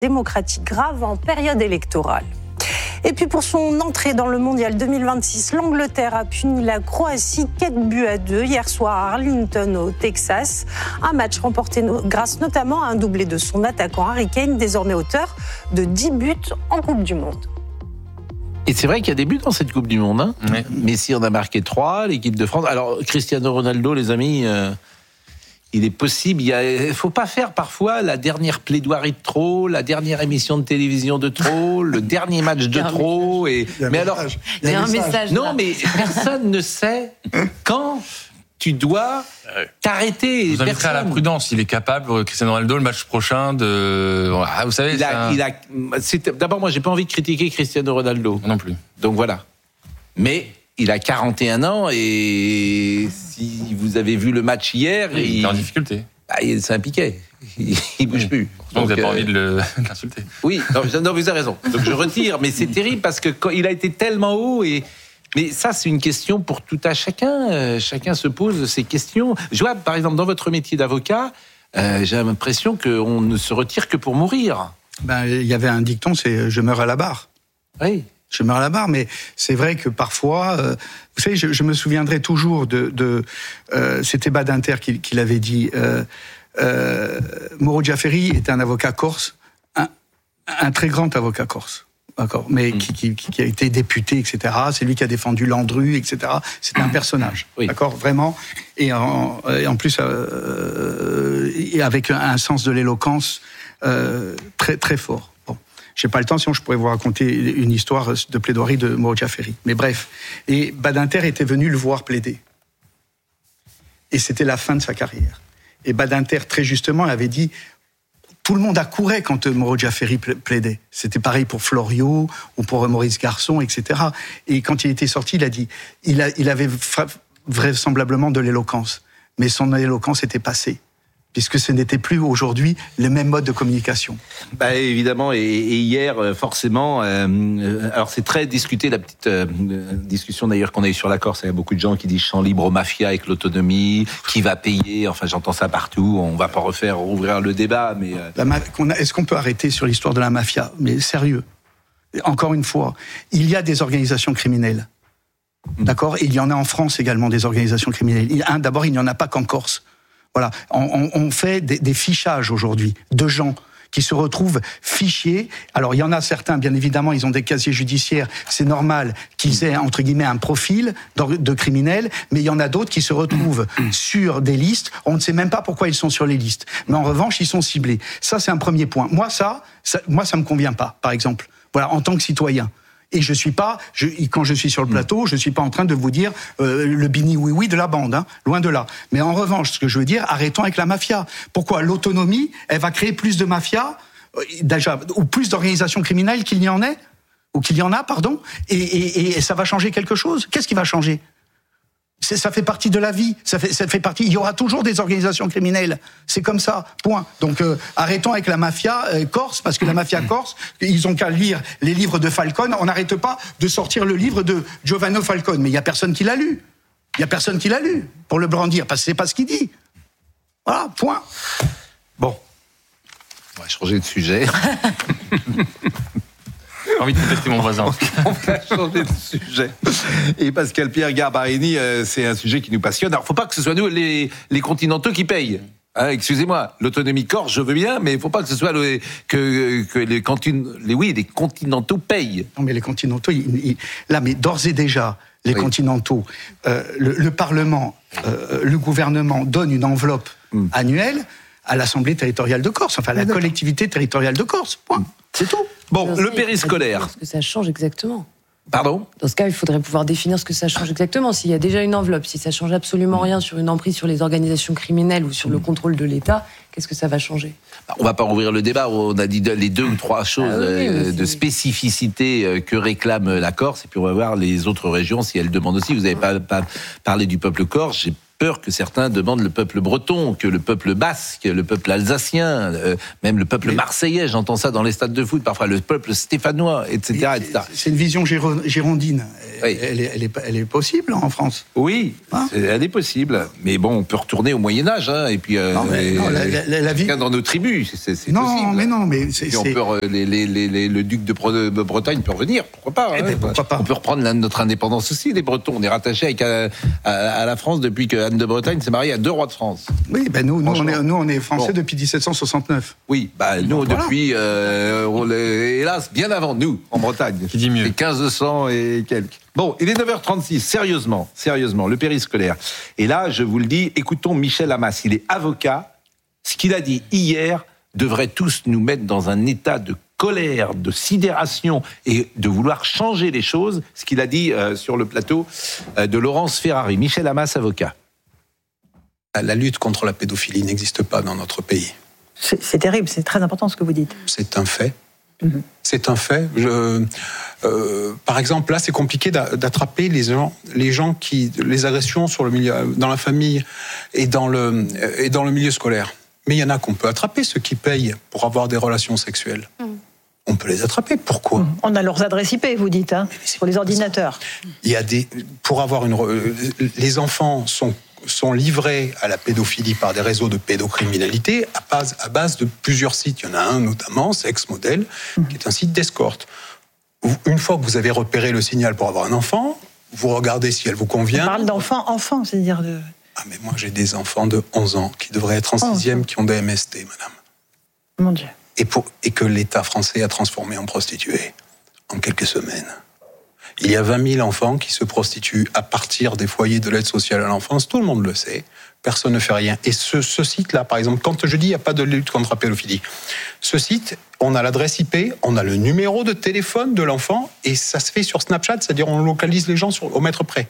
démocratique grave en période électorale. Et puis pour son entrée dans le mondial 2026, l'Angleterre a puni la Croatie 4-2 hier soir à Arlington au Texas. Un match remporté grâce notamment à un doublé de son attaquant Harry Kane, désormais auteur de 10 buts en Coupe du Monde. Et c'est vrai qu'il y a des buts dans cette Coupe du Monde. Hein. Ouais. Messi en a marqué 3, l'équipe de France. Alors Cristiano Ronaldo, les amis, il est possible. Il ne faut pas faire parfois la dernière plaidoirie de trop, la dernière émission de télévision de trop, le dernier match de trop. Mais alors, il y a un message. non, mais personne ne sait quand tu dois t'arrêter. Je vous inviterai à la prudence. Il est capable, Cristiano Ronaldo, le match prochain de. Ah, vous savez, d'abord, moi, j'ai pas envie de critiquer Cristiano Ronaldo. Non plus. Donc voilà. Mais il a 41 ans et si vous avez vu le match hier, il est en difficulté. C'est un piquet. Il bouge plus. Donc, vous n'avez pas envie de l'insulter. Oui, non, vous avez raison. Donc je retire, mais c'est terrible parce que quand il a été tellement haut mais ça, c'est une question pour tout à chacun. Chacun se pose ces questions. Je vois, par exemple, dans votre métier d'avocat, j'ai l'impression qu'on ne se retire que pour mourir. Il y avait un dicton, c'est « je meurs à la barre ». Oui. Je meurs à la barre, mais c'est vrai que parfois, vous savez, je me souviendrai toujours c'était Badinter qui l'avait dit. Mauro Giaferi était un avocat corse, un très grand avocat corse. D'accord, mais qui a été député, etc. C'est lui qui a défendu Landru, etc. C'était un personnage, oui. D'accord, vraiment. Et en plus, avec un sens de l'éloquence très très fort. Bon, j'ai pas le temps, sinon je pourrais vous raconter une histoire de plaidoirie de Mauro Giaferi. Mais bref, et Badinter était venu le voir plaider. Et c'était la fin de sa carrière. Et Badinter, très justement, avait dit. Tout le monde accourait quand Mauro Giaferi plaidait. C'était pareil pour Florio ou pour Maurice Garçon, etc. Et quand il était sorti, il a dit, il avait vraisemblablement de l'éloquence, mais son éloquence était passée, puisque ce n'était plus aujourd'hui le même mode de communication. Évidemment, et hier, forcément, alors c'est très discuté, la petite discussion d'ailleurs qu'on a eue sur la Corse, il y a beaucoup de gens qui disent champ libre aux mafias avec l'autonomie, qui va payer, enfin j'entends ça partout, on va pas rouvrir le débat, mais... Est-ce qu'on peut arrêter sur l'histoire de la mafia ? Mais sérieux, encore une fois, il y a des organisations criminelles, d'accord ? Et il y en a en France également des organisations criminelles. D'abord, il n'y en a pas qu'en Corse. Voilà, on fait des fichages aujourd'hui de gens qui se retrouvent fichiés. Alors, il y en a certains, bien évidemment, ils ont des casiers judiciaires. C'est normal qu'ils aient, entre guillemets, un profil de criminels. Mais il y en a d'autres qui se retrouvent sur des listes. On ne sait même pas pourquoi ils sont sur les listes. Mais en revanche, ils sont ciblés. Ça, c'est un premier point. Moi, ça me convient pas, par exemple. Voilà, en tant que citoyen. Et quand je suis sur le plateau, je suis pas en train de vous dire le bini oui de la bande, hein, loin de là. Mais en revanche, ce que je veux dire, arrêtons avec la mafia. Pourquoi ? L'autonomie, elle va créer plus de mafia, déjà, ou plus d'organisations criminelles qu'il y en a, et ça va changer quelque chose. Qu'est-ce qui va changer ? Ça fait partie de la vie, ça fait partie. Il y aura toujours des organisations criminelles, c'est comme ça, point. Donc arrêtons avec la mafia corse, parce que la mafia corse, ils ont qu'à lire les livres de Falcone. On n'arrête pas de sortir le livre de Giovanni Falcone, mais il y a personne qui l'a lu. Il y a personne qui l'a lu pour le brandir, parce que c'est pas ce qu'il dit. Voilà, point. Bon, on va changer de sujet. J'ai envie de tester mon voisin. On va changer de sujet. Et Pascal Pierre Garbarini, c'est un sujet qui nous passionne. Alors, il ne faut pas que ce soit nous, les continentaux, qui payent. Hein, excusez-moi, l'autonomie corse, je veux bien, mais il ne faut pas que ce soit que les continentaux payent. Non, mais les continentaux, mais d'ores et déjà, les continentaux, le Parlement, le gouvernement donne une enveloppe annuelle à l'Assemblée territoriale de Corse, enfin à la collectivité territoriale de Corse. Point. C'est tout. Bon, le périscolaire. Ce que ça change exactement. Pardon ? Dans ce cas, il faudrait pouvoir définir ce que ça change exactement. S'il y a déjà une enveloppe, si ça change absolument rien sur une emprise sur les organisations criminelles ou sur le contrôle de l'État, qu'est-ce que ça va changer ? On va pas rouvrir le débat. On a dit les 2 ou 3 choses de spécificité que réclame la Corse, et puis on va voir les autres régions si elles demandent aussi. Vous n'avez pas parlé du peuple corse. J'ai peur que certains demandent le peuple breton, que le peuple basque, le peuple alsacien, même le peuple marseillais, j'entends ça dans les stades de foot, parfois le peuple stéphanois, etc. C'est une vision girondine. Oui. Elle est possible en France. Oui, elle est possible. Mais bon, on peut retourner au Moyen-Âge, hein, et puis la vie... dans nos tribus, c'est possible. Non, mais c'est... On peut, le duc de Bretagne peut revenir, pourquoi pas, hein. Pourquoi pas. On peut reprendre notre indépendance aussi, les Bretons. On est rattachés à la France depuis que Anne de Bretagne s'est mariée à 2 rois de France. Oui, nous on est français depuis 1769. Oui, nous depuis, hélas, bien avant nous, en Bretagne. Qui dit mieux. C'est 1500 et quelques. Bon, il est 9h36, sérieusement, le périscolaire. Et là, je vous le dis, écoutons Michel Hammas, il est avocat. Ce qu'il a dit hier devrait tous nous mettre dans un état de colère, de sidération et de vouloir changer les choses. Ce qu'il a dit sur le plateau de Laurence Ferrari. Michel Hammas, avocat. La lutte contre la pédophilie n'existe pas dans notre pays. C'est terrible, c'est très important ce que vous dites. C'est un fait. C'est un fait. Par exemple, là, c'est compliqué d'attraper les agressions dans la famille et dans le milieu scolaire. Mais il y en a qu'on peut attraper, ceux qui payent pour avoir des relations sexuelles. On peut les attraper. Pourquoi ? On a leurs adresses IP, vous dites, sur les ordinateurs. Les enfants sont livrés à la pédophilie par des réseaux de pédocriminalité à base de plusieurs sites. Il y en a un notamment, Sex Model, qui est un site d'escorte. Une fois que vous avez repéré le signal pour avoir un enfant, vous regardez si elle vous convient. On parle d'enfants, c'est-à-dire de... Ah, mais moi j'ai des enfants de 11 ans qui devraient être en 6e qui ont des MST, madame. Mon Dieu. Et que l'État français a transformé en prostituées en quelques semaines. Il y a 20 000 enfants qui se prostituent à partir des foyers de l'aide sociale à l'enfance. Tout le monde le sait. Personne ne fait rien. Et ce site-là, par exemple, quand je dis il n'y a pas de lutte contre la pédophilie, ce site, on a l'adresse IP, on a le numéro de téléphone de l'enfant, et ça se fait sur Snapchat, c'est-à-dire on localise les gens au mètre près.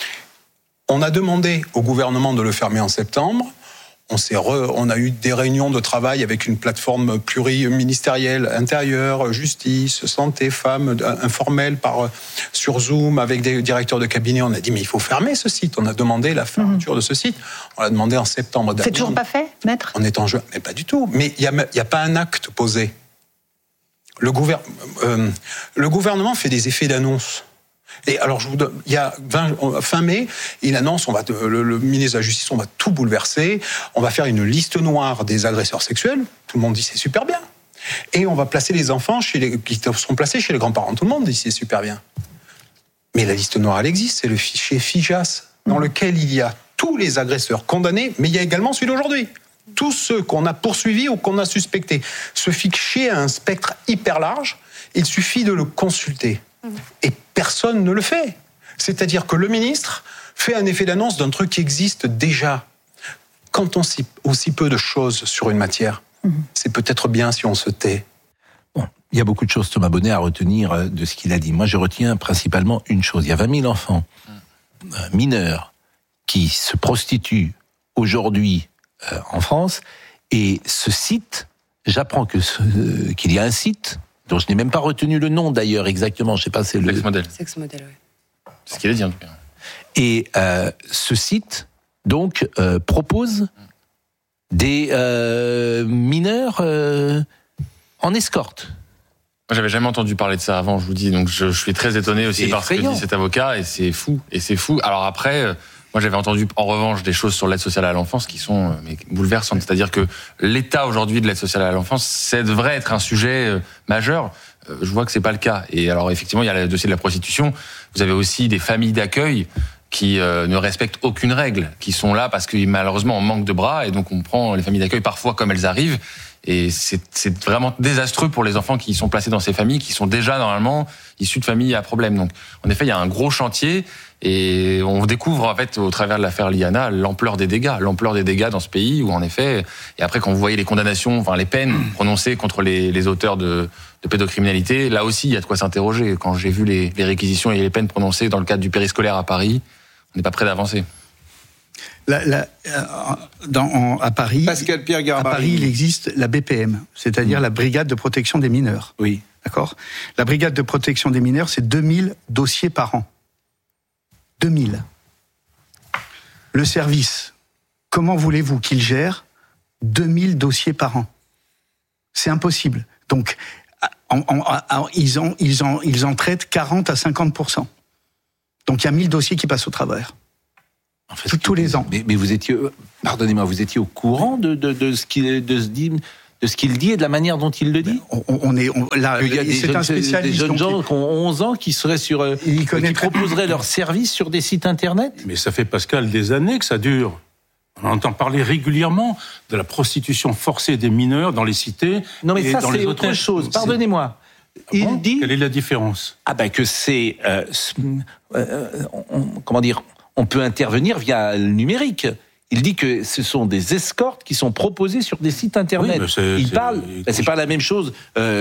On a demandé au gouvernement de le fermer en septembre. On a eu des réunions de travail avec une plateforme pluriministérielle, intérieur, justice, santé, femmes, informelle sur Zoom, avec des directeurs de cabinet. On a dit, mais il faut fermer ce site. On a demandé la fermeture de ce site. On l'a demandé en septembre dernier. C'est toujours pas fait, maître ? On est en juin. Mais pas du tout. Mais il n'y a pas un acte posé. Le gouvernement fait des effets d'annonce. Et alors, il y a fin mai, il annonce, le ministre de la Justice, on va tout bouleverser, on va faire une liste noire des agresseurs sexuels. Tout le monde dit c'est super bien. Et on va placer les enfants qui sont placés chez les grands-parents. Tout le monde dit c'est super bien. Mais la liste noire, elle existe, c'est le fichier FIJAS, dans lequel il y a tous les agresseurs condamnés, mais il y a également celui d'aujourd'hui. Tous ceux qu'on a poursuivis ou qu'on a suspectés. Ce fichier a un spectre hyper large, il suffit de le consulter. Et personne ne le fait. C'est-à-dire que le ministre fait un effet d'annonce d'un truc qui existe déjà. Quand on sait aussi peu de choses sur une matière, c'est peut-être bien si on se tait. Bon, il y a beaucoup de choses, Thomas Bonnet, à retenir de ce qu'il a dit. Moi, je retiens principalement une chose. Il y a 20 000 enfants mineurs qui se prostituent aujourd'hui en France. Et ce site, j'apprends qu'il y a un site dont je n'ai même pas retenu le nom d'ailleurs exactement, je sais pas, c'est le... Sex Model, oui. C'est ce qu'il a dit en tout cas. Et ce site, donc, propose des mineurs en escorte. Moi, j'avais jamais entendu parler de ça avant, je vous dis, donc je suis très étonné aussi par ce que dit cet avocat, et c'est fou. Alors après, moi j'avais entendu en revanche des choses sur l'aide sociale à l'enfance qui sont bouleversantes. C'est-à-dire que l'état aujourd'hui de l'aide sociale à l'enfance, ça devrait être un sujet majeur. Je vois que c'est pas le cas. Et alors effectivement, il y a le dossier de la prostitution. Vous avez aussi des familles d'accueil qui ne respectent aucune règle, qui sont là parce que malheureusement on manque de bras, et donc on prend les familles d'accueil parfois comme elles arrivent. Et c'est vraiment désastreux pour les enfants qui sont placés dans ces familles, qui sont déjà normalement issus de familles à problème. Donc, en effet, il y a un gros chantier, et on découvre en fait au travers de l'affaire Liana l'ampleur des dégâts dans ce pays, où en effet, et après quand vous voyez les condamnations, enfin les peines prononcées contre les auteurs de pédocriminalité, là aussi il y a de quoi s'interroger. Quand j'ai vu les réquisitions et les peines prononcées dans le cadre du périscolaire à Paris, on n'est pas près d'avancer. À Paris, Pascal Pierre Garbarini. À Paris, il existe la BPM, c'est-à-dire la Brigade de protection des mineurs. Oui. D'accord ? La Brigade de protection des mineurs, c'est 2000 dossiers par an. 2000. Le service, comment voulez-vous qu'il gère 2000 dossiers par an? C'est impossible. Donc, ils en traitent 40 à 50%. Donc, il y a 1000 dossiers qui passent au travers. En fait, tous les ans. Mais vous étiez, pardonnez-moi, vous étiez au courant de ce qu'il dit et de la manière dont il le dit? C'est un spécialiste. Des jeunes gens qui ont 11 ans qui seraient qui proposeraient leurs services sur des sites internet? Mais ça fait, Pascal, des années que ça dure. On entend parler régulièrement de la prostitution forcée des mineurs dans les cités. Non, mais et ça, dans c'est les autre hôtels. chose. Pardonnez-moi. Il dit... Quelle est la différence? Que c'est... comment dire? On peut intervenir via le numérique. Il dit que ce sont des escortes qui sont proposées sur des sites internet. Oui, c'est pas la même chose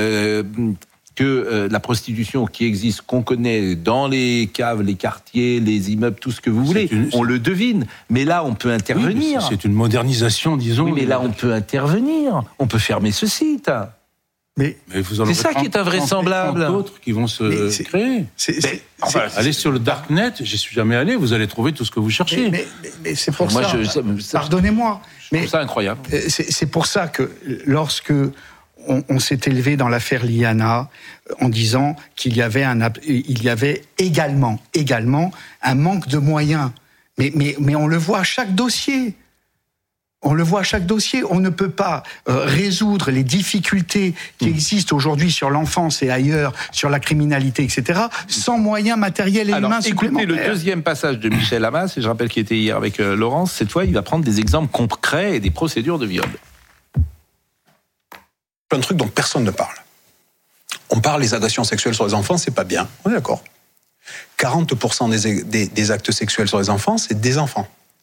que la prostitution qui existe, qu'on connaît dans les caves, les quartiers, les immeubles, tout ce que vous voulez. On le devine. Mais là, on peut intervenir. Oui, c'est une modernisation, disons. Oui, mais là, on peut intervenir. On peut fermer ce site. Mais vous en c'est ça qui est invraisemblable. D'autres qui vont se créer. Allez sur le darknet, j'y suis jamais allé, vous allez trouver tout ce que vous cherchez. Mais c'est pour ça. Pardonnez-moi. Je trouve ça incroyable. C'est pour ça que lorsque on s'est élevé dans l'affaire Liana en disant qu'il y avait également un manque de moyens. Mais on le voit à chaque dossier. On le voit à chaque dossier. On ne peut pas résoudre les difficultés qui existent aujourd'hui sur l'enfance et ailleurs, sur la criminalité, etc., sans moyens matériels et humains supplémentaires. Écoutez le deuxième passage de Michel Hammas, et je rappelle qu'il était hier avec Laurence. Cette fois, il va prendre des exemples concrets et des procédures de viol. Un truc dont personne ne parle. On parle des agressions sexuelles sur les enfants, c'est pas bien. On est d'accord. 40% des actes sexuels sur les enfants, c'est des enfants.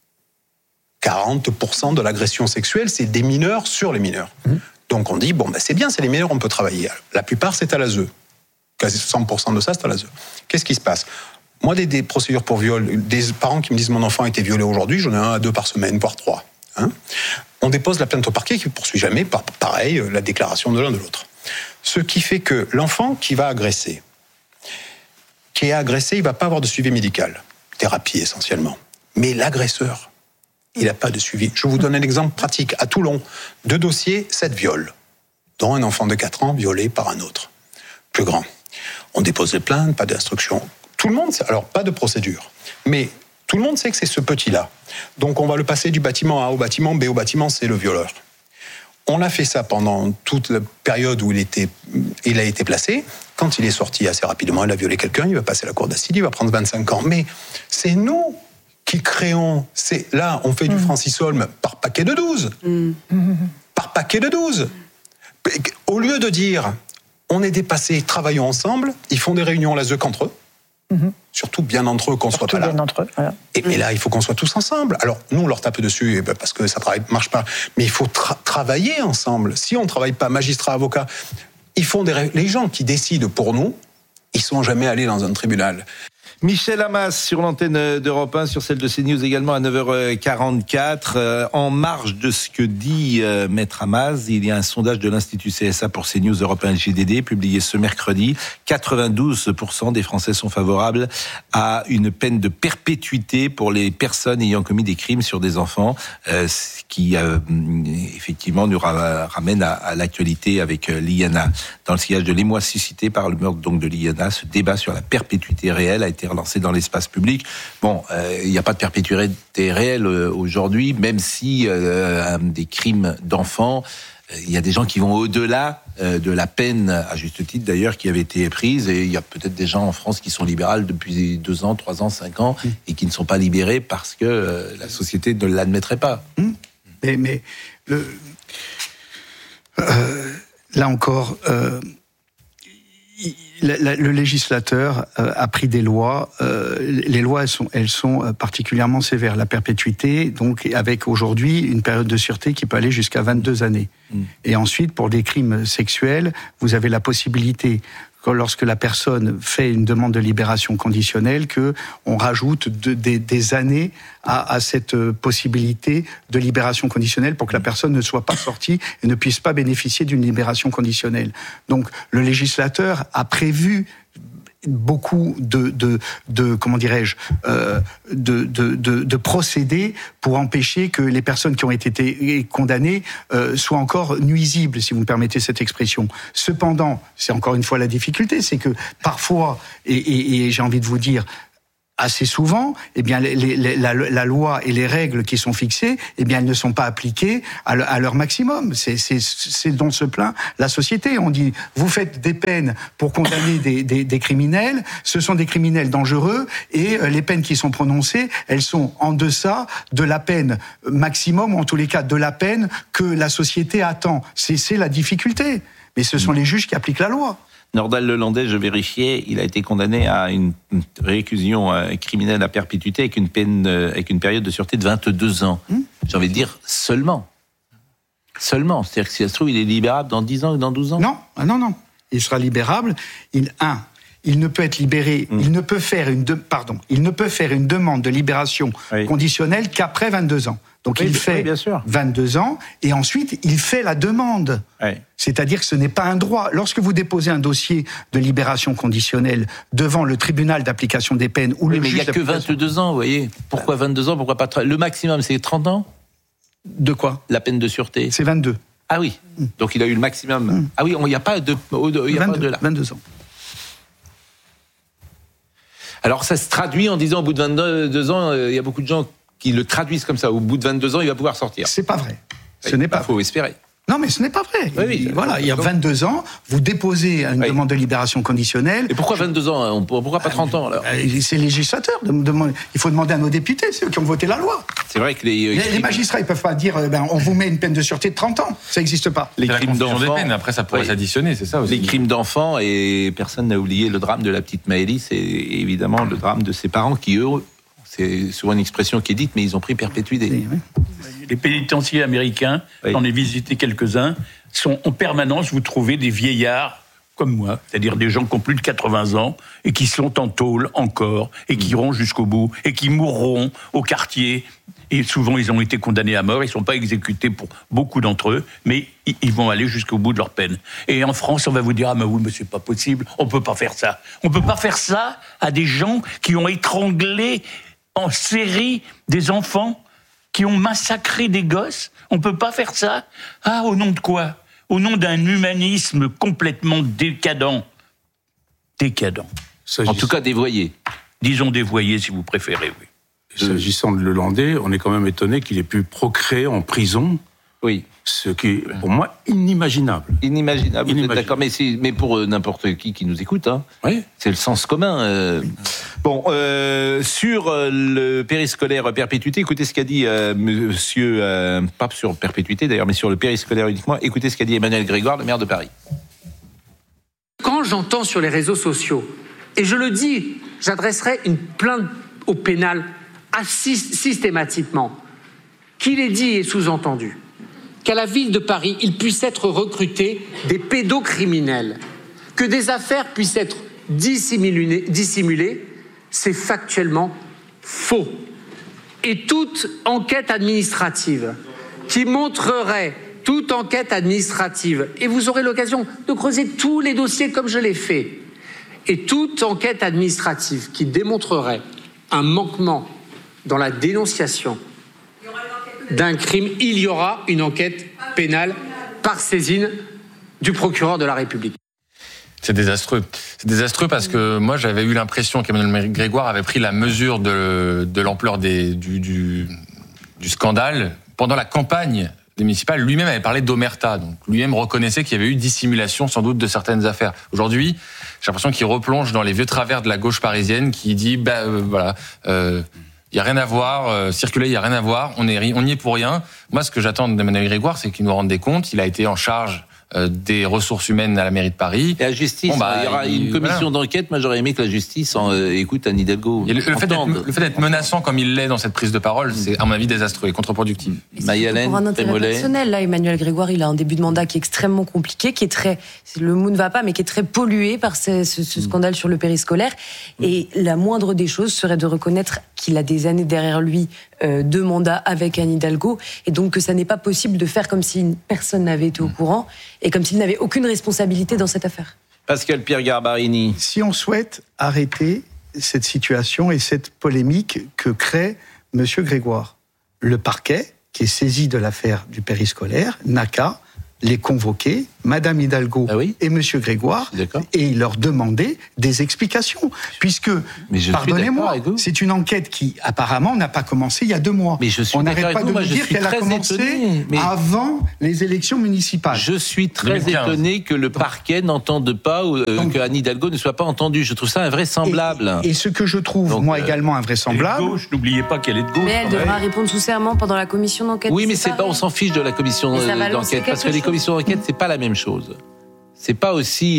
40% de l'agression sexuelle, c'est des mineurs sur les mineurs. Donc on dit, c'est bien, c'est les mineurs, on peut travailler. La plupart, c'est à l'ASE. Quasi 100% de ça, c'est à l'ASE. Qu'est-ce qui se passe? Moi, des procédures pour viol, des parents qui me disent mon enfant a été violé aujourd'hui, j'en ai 1 à 2 par semaine, voire 3. On dépose la plainte au parquet qui ne poursuit jamais, pareil, la déclaration de l'un de l'autre. Ce qui fait que l'enfant qui est agressé, il ne va pas avoir de suivi médical, thérapie essentiellement. Mais l'agresseur, il n'a pas de suivi. Je vous donne un exemple pratique. À Toulon, 2 dossiers, 7 viols, dont un enfant de 4 ans violé par un autre, plus grand. On dépose les plaintes, pas d'instruction. Tout le monde sait, alors pas de procédure, mais tout le monde sait que c'est ce petit-là. Donc on va le passer du bâtiment A au bâtiment B au bâtiment C, le violeur. On a fait ça pendant toute la période où il a été placé. Quand il est sorti assez rapidement, il a violé quelqu'un, il va passer la cour d'assises, il va prendre 25 ans. Mais c'est nous qui créons... Là, on fait du Francis Holm par paquet de 12. Par paquet de 12. Au lieu de dire, on est dépassés, travaillons ensemble, ils font des réunions à l'ASE qu'entre eux. Surtout bien entre eux, qu'on soit pas là. Voilà. Mais là, il faut qu'on soit tous ensemble. Alors, nous, on leur tape dessus parce que ça marche pas. Mais il faut travailler ensemble. Si on ne travaille pas, magistrat, avocat, les gens qui décident pour nous, ils sont jamais allés dans un tribunal. Michel Hammas sur l'antenne d'Europe 1, sur celle de CNews également à 9h44. En marge de ce que dit Maître Hammas, il y a un sondage de l'Institut CSA pour CNews Europe 1 GDD publié ce mercredi. 92% des Français sont favorables à une peine de perpétuité pour les personnes ayant commis des crimes sur des enfants, ce qui effectivement nous ramène à l'actualité avec Liana. Dans le sillage de l'émoi suscité par le meurtre donc de Liana, ce débat sur la perpétuité réelle a été relancé dans l'espace public. Il n'y a pas de perpétuité réelle aujourd'hui, même si des crimes d'enfants, il y a des gens qui vont au-delà de la peine, à juste titre d'ailleurs, qui avait été prise, et il y a peut-être des gens en France qui sont libérales depuis 2 ans, 3 ans, 5 ans, et qui ne sont pas libérés parce que la société ne l'admettrait pas. Mais là encore... le législateur a pris des lois. Les lois, elles sont particulièrement sévères. La perpétuité, donc, avec aujourd'hui une période de sûreté qui peut aller jusqu'à 22 années. Et ensuite, pour des crimes sexuels, vous avez la possibilité, lorsque la personne fait une demande de libération conditionnelle, que on rajoute des années à cette possibilité de libération conditionnelle pour que la personne ne soit pas sortie et ne puisse pas bénéficier d'une libération conditionnelle. Donc le législateur a prévu beaucoup comment dirais-je, de procédés pour empêcher que les personnes qui ont été condamnées soient encore nuisibles, si vous me permettez cette expression. Cependant, c'est encore une fois la difficulté, c'est que parfois, et j'ai envie de vous dire, assez souvent, eh bien, la loi et les règles qui sont fixées, eh bien, elles ne sont pas appliquées à leur maximum. C'est dont se plaint la société. On dit, vous faites des peines pour condamner des criminels, ce sont des criminels dangereux, et les peines qui sont prononcées, elles sont en deçà de la peine maximum, ou en tous les cas de la peine que la société attend. C'est la difficulté. Mais ce sont les juges qui appliquent la loi. Nordal Lelandais, je vérifiais, il a été condamné à une réclusion criminelle à perpétuité avec une période de sûreté de 22 ans. J'ai envie de dire seulement. C'est-à-dire que si ça se trouve, il est libérable dans 10 ans ou dans 12 ans? Non. Il sera libérable. Il ne peut être libéré, il ne peut faire une demande de libération conditionnelle qu'après 22 ans. Donc il fait 22 ans et ensuite il fait la demande. C'est-à-dire que ce n'est pas un droit. Lorsque vous déposez un dossier de libération conditionnelle devant le tribunal d'application des peines ou le juge... Mais il n'y a que 22 ans, vous voyez. Pourquoi 22 ans? Pourquoi pas 30? Le maximum, c'est 30 ans? De quoi? La peine de sûreté. C'est 22. Ah oui. Donc il a eu le maximum. Ah oui, il n'y a pas de... 22 ans. Alors ça se traduit en disant au bout de 22 ans, il y a beaucoup de gens qui le traduisent comme ça. Au bout de 22 ans, il va pouvoir sortir. C'est pas vrai. Ce n'est pas. Faut espérer. Non, mais ce n'est pas vrai. Voilà, il y a 22 ans, vous déposez une demande de libération conditionnelle. Et pourquoi 22 ans? Pourquoi pas 30 ans alors? C'est législateur. Il faut demander à nos députés, c'est eux qui ont voté la loi. C'est vrai que les magistrats, ils peuvent pas dire on vous met une peine de sûreté de 30 ans. Ça n'existe pas. Les crimes d'enfants. Après, ça pourrait s'additionner, c'est ça aussi. Les crimes d'enfants, et personne n'a oublié le drame de la petite Maëlys, et évidemment le drame de ses parents qui, eux, c'est souvent une expression qui est dite, mais ils ont pris perpétuité. Les pénitenciers américains, j'en ai visité quelques-uns, sont en permanence, vous trouvez des vieillards comme moi, c'est-à-dire des gens qui ont plus de 80 ans et qui sont en tôle encore et qui iront jusqu'au bout et qui mourront au quartier. Et souvent, ils ont été condamnés à mort. Ils ne sont pas exécutés pour beaucoup d'entre eux, mais ils vont aller jusqu'au bout de leur peine. Et en France, on va vous dire, mais oui, mais c'est pas possible. On peut pas faire ça. On peut pas faire ça à des gens qui ont étranglé en série des enfants, qui ont massacré des gosses. On peut pas faire ça. Ah, au nom de quoi? Au nom d'un humanisme complètement décadent. En tout cas, dévoyé. Disons dévoyé, si vous préférez, oui. S'agissant de Lelandais, on est quand même étonné qu'il ait pu procréer en prison. Oui. Ce qui est, pour moi, inimaginable. Inimaginable. Vous êtes d'accord, mais pour n'importe qui nous écoute, c'est le sens commun. Bon, sur le périscolaire perpétuité, écoutez ce qu'a dit monsieur, pas sur perpétuité d'ailleurs, mais sur le périscolaire uniquement, écoutez ce qu'a dit Emmanuel Grégoire, le maire de Paris. Quand j'entends sur les réseaux sociaux, et je le dis, j'adresserai une plainte au pénal systématiquement, qu'il est dit et sous-entendu qu'à la ville de Paris, il puisse être recruté des pédocriminels, que des affaires puissent être dissimulées, c'est factuellement faux. Et toute enquête administrative qui montrerait, et vous aurez l'occasion de creuser tous les dossiers comme je l'ai fait, et toute enquête administrative qui démontrerait un manquement dans la dénonciation d'un crime, il y aura une enquête pénale par saisine du procureur de la République. C'est désastreux. C'est désastreux parce que moi, j'avais eu l'impression qu'Emmanuel Grégoire avait pris la mesure de l'ampleur du scandale pendant la campagne des municipales. Lui-même avait parlé d'omerta. Donc, lui-même reconnaissait qu'il y avait eu dissimulation, sans doute, de certaines affaires. Aujourd'hui, j'ai l'impression qu'il replonge dans les vieux travers de la gauche parisienne qui dit, il y a rien à voir, circuler, il y a rien à voir, on y est pour rien. Moi, ce que j'attends d'Emmanuel Grégoire, c'est qu'il nous rende des comptes. Il a été en charge des ressources humaines à la mairie de Paris. Et la justice, il y aura une commission d'enquête. Moi, j'aurais aimé que la justice écoute Anne Hidalgo. Le fait d'être menaçant comme il l'est dans cette prise de parole, c'est à mon avis désastreux et contre-productif. Maï-Hélène, pour un intérêt personnel, là, Emmanuel Grégoire, il a un début de mandat qui est extrêmement compliqué, qui est très, le mot ne va pas, mais qui est très pollué par ce scandale sur le périscolaire. Et la moindre des choses serait de reconnaître qu'il a des années derrière lui de mandat avec Anne Hidalgo, et donc que ça n'est pas possible de faire comme si personne n'avait été au courant et comme s'il n'avait aucune responsabilité dans cette affaire. Pascal-Pierre Garbarini. Si on souhaite arrêter cette situation et cette polémique que crée M. Grégoire, le parquet, qui est saisi de l'affaire du périscolaire, n'a qu'à les convoquer, Madame Hidalgo et Monsieur Grégoire, et leur demander des explications. Puisque, pardonnez-moi, c'est une enquête qui, apparemment, n'a pas commencé il y a 2 mois. Mais je suis On n'arrête pas de nous dire qu'elle a commencé avant les élections municipales. Je suis très étonné que le parquet n'entende pas, que Anne Hidalgo ne soit pas entendue. Je trouve ça invraisemblable. Et ce que je trouve, moi, également invraisemblable... Elle est de gauche, n'oubliez pas qu'elle est de gauche. Mais elle devra répondre sous serment pendant la commission d'enquête. Oui, mais on s'en fiche de la commission d'enquête, parce que les commissions d'enquête, c'est pas la même chose. C'est pas aussi,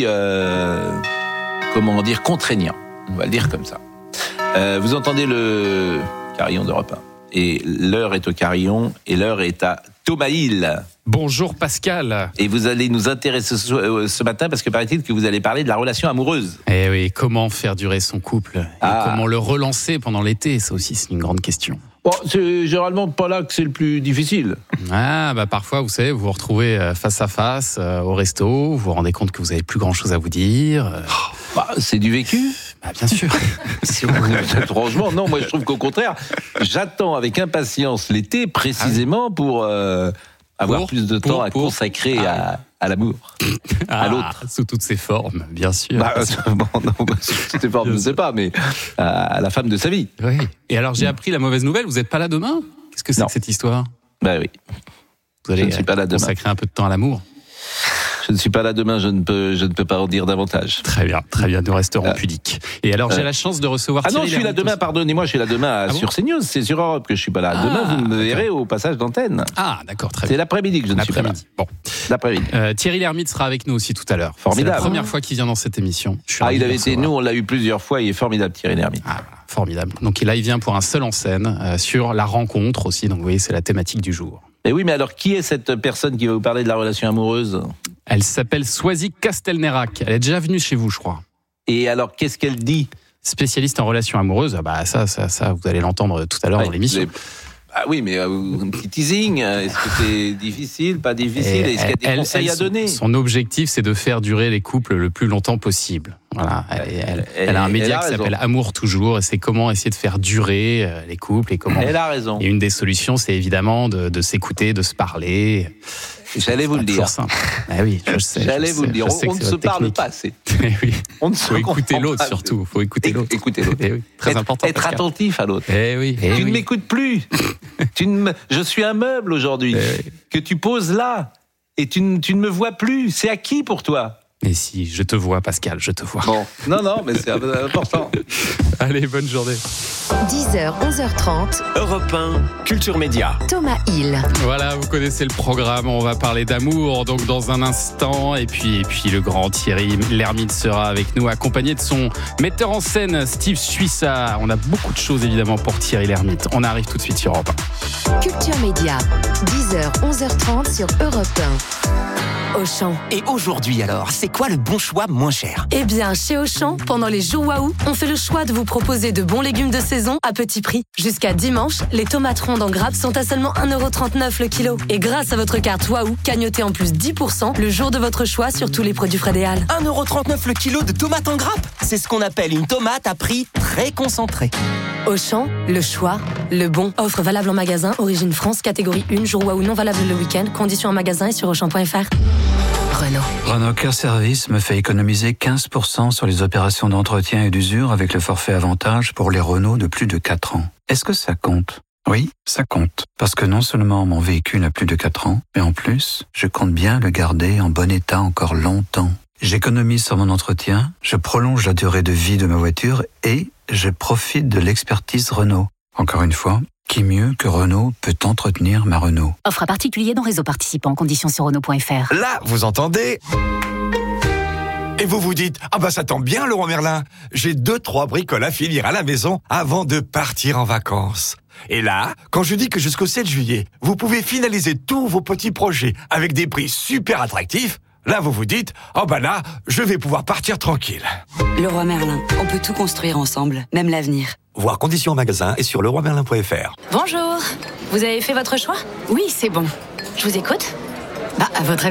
contraignant. On va le dire comme ça. Vous entendez le carillon d'Europe 1. Et l'heure est au carillon, et l'heure est à Thomas Hill. Bonjour Pascal. Et vous allez nous intéresser ce matin, parce que paraît-il que vous allez parler de la relation amoureuse. Eh oui, comment faire durer son couple et comment le relancer pendant l'été, ça aussi c'est une grande question. Bon, c'est généralement pas là que c'est le plus difficile. Parfois, vous savez, vous vous retrouvez face à face au resto, vous vous rendez compte que vous avez plus grand-chose à vous dire. C'est du vécu. Bien sûr. Franchement, non, moi je trouve qu'au contraire, j'attends avec impatience l'été précisément pour avoir plus de temps à consacrer à l'amour, à l'autre. Sous toutes ses formes, bien sûr. Sous toutes ses formes, je ne sais pas, mais à la femme de sa vie. Oui. Et alors, j'ai appris la mauvaise nouvelle, vous n'êtes pas là demain ? Qu'est-ce que c'est que cette histoire ? Oui. Vous allez consacrer un peu de temps à l'amour ? Je ne suis pas là demain, je ne peux pas en dire davantage. Très bien, nous resterons pudiques. Et alors, j'ai la chance de recevoir Thierry Lhermitte. Je suis là demain, pardonnez-moi, je suis là demain sur CNews, c'est sur Europe que je suis pas là. Demain, vous me verrez au passage d'antenne. D'accord, très bien. C'est l'après-midi que je ne suis pas là. Bon. L'après-midi. Thierry Lhermitte sera avec nous aussi tout à l'heure. Formidable. C'est la première fois qu'il vient dans cette émission. Il avait été, nous, on l'a eu plusieurs fois, il est formidable, Thierry Lhermitte. Formidable. Donc là, il vient pour un seul en scène, sur la rencontre aussi, donc vous voyez, c'est la thématique du jour. Mais oui, mais alors, qui est cette personne qui va vous parler de la relation amoureuse ? Elle s'appelle Swazik Castelnerac. Elle est déjà venue chez vous, je crois. Et alors, qu'est-ce qu'elle dit ? Spécialiste en relations amoureuses, ça, vous allez l'entendre tout à l'heure dans l'émission. Oui, mais un petit teasing. Est-ce que c'est difficile, pas difficile ? Est-ce qu'il y a des conseils à donner ? Son objectif, c'est de faire durer les couples le plus longtemps possible. Voilà. Elle a un média qui s'appelle Amour Toujours, et c'est comment essayer de faire durer les couples et comment. Elle a raison. Et une des solutions, c'est évidemment de s'écouter, de se parler. J'allais vous le dire. Oui, je sais. J'allais vous le dire. On ne se parle pas assez. Oui. On faut écouter l'autre surtout. Faut écouter l'autre. Écouter l'autre. Oui. Très important. Être attentif à l'autre. Oui. Tu ne m'écoutes plus. Je suis un meuble aujourd'hui que tu poses là et tu ne me vois plus. C'est acquis pour toi. Mais si, je te vois, Pascal, je te vois. Bon, non, mais c'est important. Allez, bonne journée. 10h, 11h30. Europe 1, Culture Média. Thomas Hill. Voilà, vous connaissez le programme, on va parler d'amour, donc dans un instant. Et puis le grand Thierry Lhermitte sera avec nous, accompagné de son metteur en scène, Steve Suissa. On a beaucoup de choses, évidemment, pour Thierry Lhermitte. On arrive tout de suite sur Europe 1. Culture Média, 10h, 11h30 sur Europe 1. Auchan. Et aujourd'hui alors, c'est quoi le bon choix moins cher ? Eh bien, chez Auchan, pendant les jours Waouh, on fait le choix de vous proposer de bons légumes de saison à petit prix. Jusqu'à dimanche, les tomates rondes en grappe sont à seulement 1,39€ le kilo. Et grâce à votre carte Waouh, cagnotez en plus 10% le jour de votre choix sur tous les produits frais des Halles. 1,39€ le kilo de tomates en grappe ? C'est ce qu'on appelle une tomate à prix très concentré. Auchan, le choix, le bon. Offre valable en magasin, origine France, catégorie 1, jour Waouh non valable le week-end. Conditions en magasin et sur Auchan.fr. Renault Cœur Service me fait économiser 15% sur les opérations d'entretien et d'usure avec le forfait avantage pour les Renault de plus de 4 ans. Est-ce que ça compte ? Oui, ça compte. Parce que non seulement mon véhicule a plus de 4 ans, mais en plus, je compte bien le garder en bon état encore longtemps. J'économise sur mon entretien, je prolonge la durée de vie de ma voiture et je profite de l'expertise Renault. Encore une fois, qui mieux que Renault peut entretenir ma Renault ? Offre à particulier dans réseau participant, conditions sur Renault.fr. Là, vous entendez ? Et vous vous dites, ça tombe bien Leroy Merlin, j'ai 2-3 bricoles à finir à la maison avant de partir en vacances. Et là, quand je dis que jusqu'au 7 juillet, vous pouvez finaliser tous vos petits projets avec des prix super attractifs, là vous vous dites, là, je vais pouvoir partir tranquille. Leroy Merlin, on peut tout construire ensemble, même l'avenir. Voir conditions en magasin et sur leroymerlin.fr. Bonjour, vous avez fait votre choix ? Oui, c'est bon. Je vous écoute ?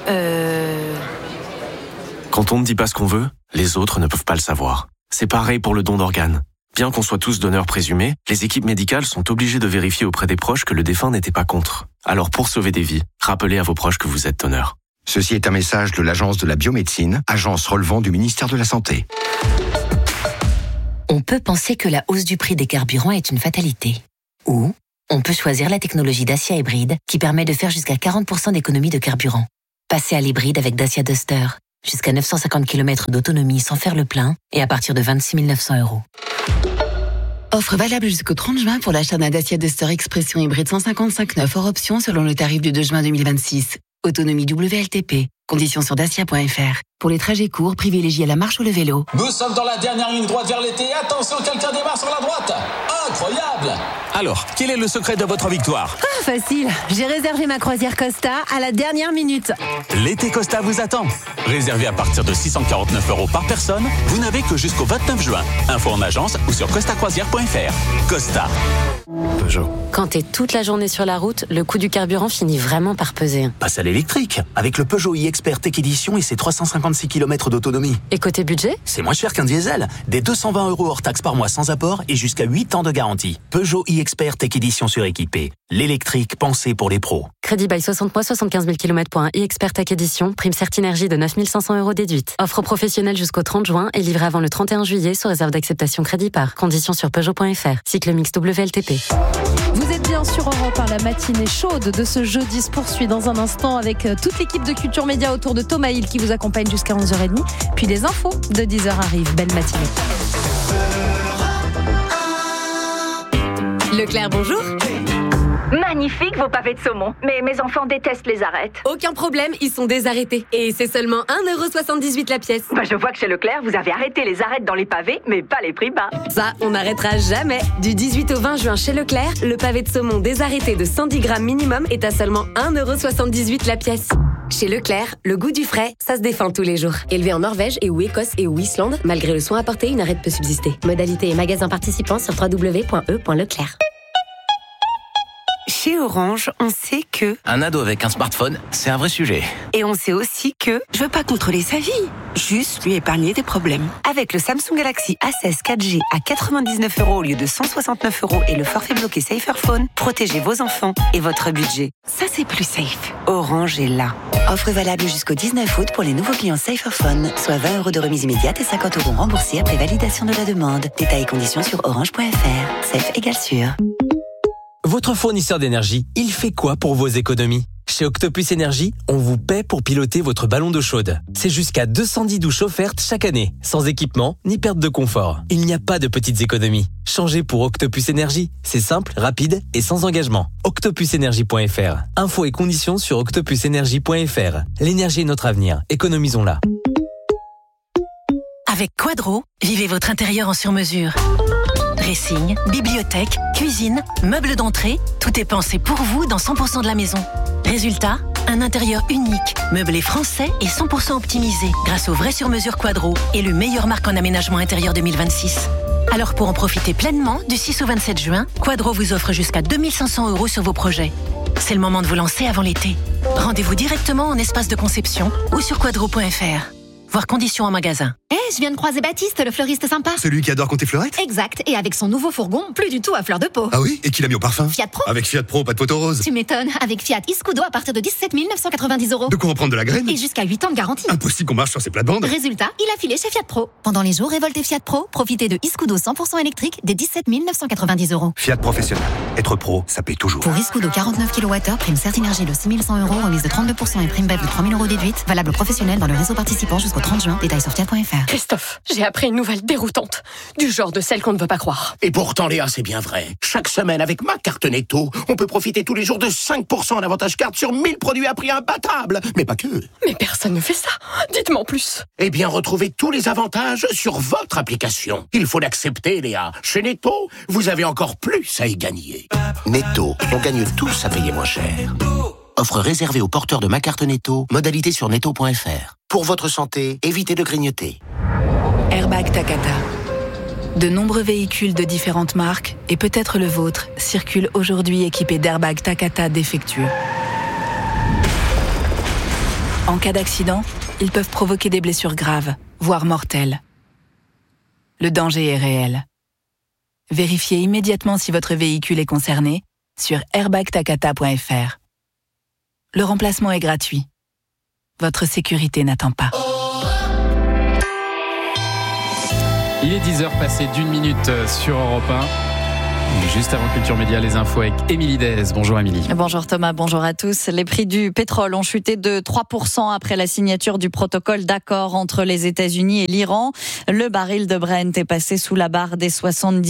À votre avis Quand on ne dit pas ce qu'on veut, les autres ne peuvent pas le savoir. C'est pareil pour le don d'organes. Bien qu'on soit tous donneurs présumés, les équipes médicales sont obligées de vérifier auprès des proches que le défunt n'était pas contre. Alors pour sauver des vies, rappelez à vos proches que vous êtes donneur. Ceci est un message de l'Agence de la biomédecine, agence relevant du ministère de la Santé. On peut penser que la hausse du prix des carburants est une fatalité. Ou on peut choisir la technologie Dacia Hybride qui permet de faire jusqu'à 40% d'économie de carburant. Passez à l'hybride avec Dacia Duster. Jusqu'à 950 km d'autonomie sans faire le plein et à partir de 26 900 €. Offre valable jusqu'au 30 juin pour l'achat d'un Dacia Duster Expression hybride 155 hors option selon le tarif du 2 juin 2026. Autonomie WLTP. Conditions sur dacia.fr. Pour les trajets courts, privilégiez la marche ou le vélo. Nous sommes dans la dernière ligne droite vers l'été. Attention, quelqu'un démarre sur la droite. Incroyable! Alors, quel est le secret de votre victoire? Ah, facile. J'ai réservé ma croisière Costa à la dernière minute. L'été Costa vous attend. Réservé à partir de 649 € par personne, vous n'avez que jusqu'au 29 juin. Info en agence ou sur costacroisière.fr. Costa. Peugeot. Quand t'es toute la journée sur la route, le coût du carburant finit vraiment par peser. Passe à l'électrique, avec le Peugeot e-Expert Tech Edition et ses 356 km d'autonomie. Et côté budget? C'est moins cher qu'un diesel. Des 220 € hors taxe par mois sans apport et jusqu'à 8 ans de garantie. Peugeot e-Expert Tech Edition suréquipé. L'électrique pensé pour les pros. Crédit bail 60 mois, 75 000 km pour un e-Expert Tech Edition. Prime Certinergie de 9 500 € déduite. Offre professionnelle jusqu'au 30 juin et livrée avant le 31 juillet sous réserve d'acceptation crédit par. Conditions sur Peugeot.fr. Cycle mix WLTP. Vous êtes bien sur Europe 1, la matinée chaude de ce jeudi se poursuit dans un instant avec toute l'équipe de Culture Média autour de Thomas Hill qui vous accompagne jusqu'à 11h30. Puis les infos de 10h arrivent. Belle matinée. Leclerc, bonjour. Magnifique vos pavés de saumon, mais mes enfants détestent les arêtes. Aucun problème, ils sont désarrêtés. Et c'est seulement 1,78 € la pièce. Je vois que chez Leclerc, vous avez arrêté les arêtes dans les pavés, mais pas les prix bas. Ça, on n'arrêtera jamais. Du 18 au 20 juin chez Leclerc, le pavé de saumon désarrêté de 110 grammes minimum est à seulement 1,78 € la pièce. Chez Leclerc, le goût du frais, ça se défend tous les jours. Élevé en Norvège et ou Écosse et ou Islande, malgré le soin apporté, une arête peut subsister. Modalité et magasins participants sur www.e.leclerc. Chez Orange, on sait que... Un ado avec un smartphone, c'est un vrai sujet. Et on sait aussi que... Je veux pas contrôler sa vie, juste lui épargner des problèmes. Avec le Samsung Galaxy A16 4G à 99 € au lieu de 169 € et le forfait bloqué Saferphone, protégez vos enfants et votre budget. Ça, c'est plus safe. Orange est là. Offre valable jusqu'au 19 août pour les nouveaux clients Saferphone, soit 20 € de remise immédiate et 50 € remboursés après validation de la demande. Détails et conditions sur orange.fr. Safe égale sûr. Votre fournisseur d'énergie, il fait quoi pour vos économies? Chez Octopus Énergie, on vous paie pour piloter votre ballon d'eau chaude. C'est jusqu'à 210 douches offertes chaque année, sans équipement ni perte de confort. Il n'y a pas de petites économies. Changez pour Octopus Énergie. C'est simple, rapide et sans engagement. Octopusenergie.fr. Infos et conditions sur octopusenergie.fr. L'énergie est notre avenir. Économisons-la. Avec Quadro, vivez votre intérieur en sur-mesure. Dressing, bibliothèque, cuisine, meubles d'entrée, tout est pensé pour vous dans 100% de la maison. Résultat, un intérieur unique, meublé français et 100% optimisé grâce au vrai sur-mesure Quadro, élu meilleure marque en aménagement intérieur 2026. Alors pour en profiter pleinement, du 6 au 27 juin, Quadro vous offre jusqu'à 2 500 € sur vos projets. C'est le moment de vous lancer avant l'été. Rendez-vous directement en espace de conception ou sur quadro.fr. Voir conditions en magasin. Je viens de croiser Baptiste, le fleuriste sympa. Celui qui adore compter fleurette? Exact, et avec son nouveau fourgon, plus du tout à fleur de peau. Ah oui? Et qui l'a mis au parfum? Fiat Pro. Avec Fiat Pro, pas de poteau rose. Tu m'étonnes, avec Fiat Iscudo à partir de 17 990 €. De quoi en prendre de la graine? Et jusqu'à 8 ans de garantie. Impossible qu'on marche sur ces plates-bandes. Résultat, il a filé chez Fiat Pro. Pendant les jours révoltés Fiat Pro, profitez de Iscudo 100% électrique des 17 990 €. Fiat Professionnel. Être pro, ça paye toujours. Pour Iscudo 49 kWh, prime Certinergie de 6 100 €, remise de 32% et prime BEP de 3 000 € déduite. Valable professionnel dans le réseau participant jusqu'au 30 juin. Détails sur fiat.fr. Christophe, j'ai appris une nouvelle déroutante. Du genre de celle qu'on ne veut pas croire. Et pourtant, Léa, c'est bien vrai. Chaque semaine, avec ma carte Netto, on peut profiter tous les jours de 5% d'avantage carte sur 1000 produits à prix imbattable. Mais pas que. Mais personne ne fait ça. Dites-moi en plus. Eh bien, retrouvez tous les avantages sur votre application. Il faut l'accepter, Léa. Chez Netto, vous avez encore plus à y gagner. Netto, on gagne tous à payer moins cher. Offre réservée aux porteurs de ma carte Netto. Modalité sur netto.fr. Pour votre santé, évitez de grignoter. Airbag Takata. De nombreux véhicules de différentes marques, et peut-être le vôtre, circulent aujourd'hui équipés d'airbags Takata défectueux. En cas d'accident, ils peuvent provoquer des blessures graves, voire mortelles. Le danger est réel. Vérifiez immédiatement si votre véhicule est concerné sur airbagtakata.fr. Le remplacement est gratuit. Votre sécurité n'attend pas. Il est 10h passé d'1 minute sur Europe 1. Juste avant Culture Média, les infos avec Émilie Dez. Bonjour Émilie. Bonjour Thomas, bonjour à tous. Les prix du pétrole ont chuté de 3% après la signature du protocole d'accord entre les États-Unis et l'Iran. Le baril de Brent est passé sous la barre des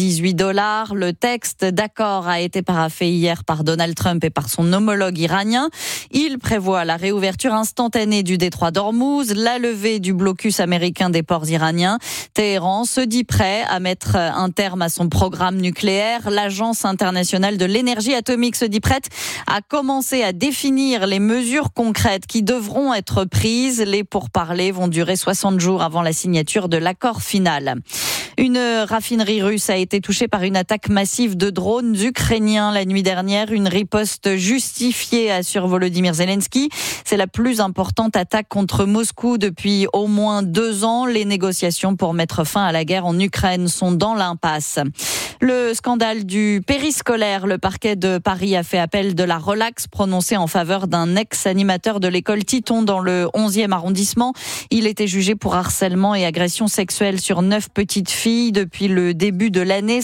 $78. Le texte d'accord a été paraphé hier par Donald Trump et par son homologue iranien. Il prévoit la réouverture instantanée du détroit d'Ormuz, la levée du blocus américain des ports iraniens. Téhéran se dit prêt à mettre un terme à son programme nucléaire. L'Agence internationale de l'énergie atomique se dit prête à commencer à définir les mesures concrètes qui devront être prises. Les pourparlers vont durer 60 jours avant la signature de l'accord final. Une raffinerie russe a été touchée par une attaque massive de drones ukrainiens la nuit dernière. Une riposte justifiée, assure Volodymyr Zelensky. C'est la plus importante attaque contre Moscou depuis au moins 2 ans. Les négociations pour mettre fin à la guerre en Ukraine sont dans l'impasse. Le scandale du périscolaire. Le parquet de Paris a fait appel de la relaxe prononcée en faveur d'un ex-animateur de l'école Titon dans le 11e arrondissement. Il était jugé pour harcèlement et agression sexuelle sur 9 petites filles. Depuis le début de l'année,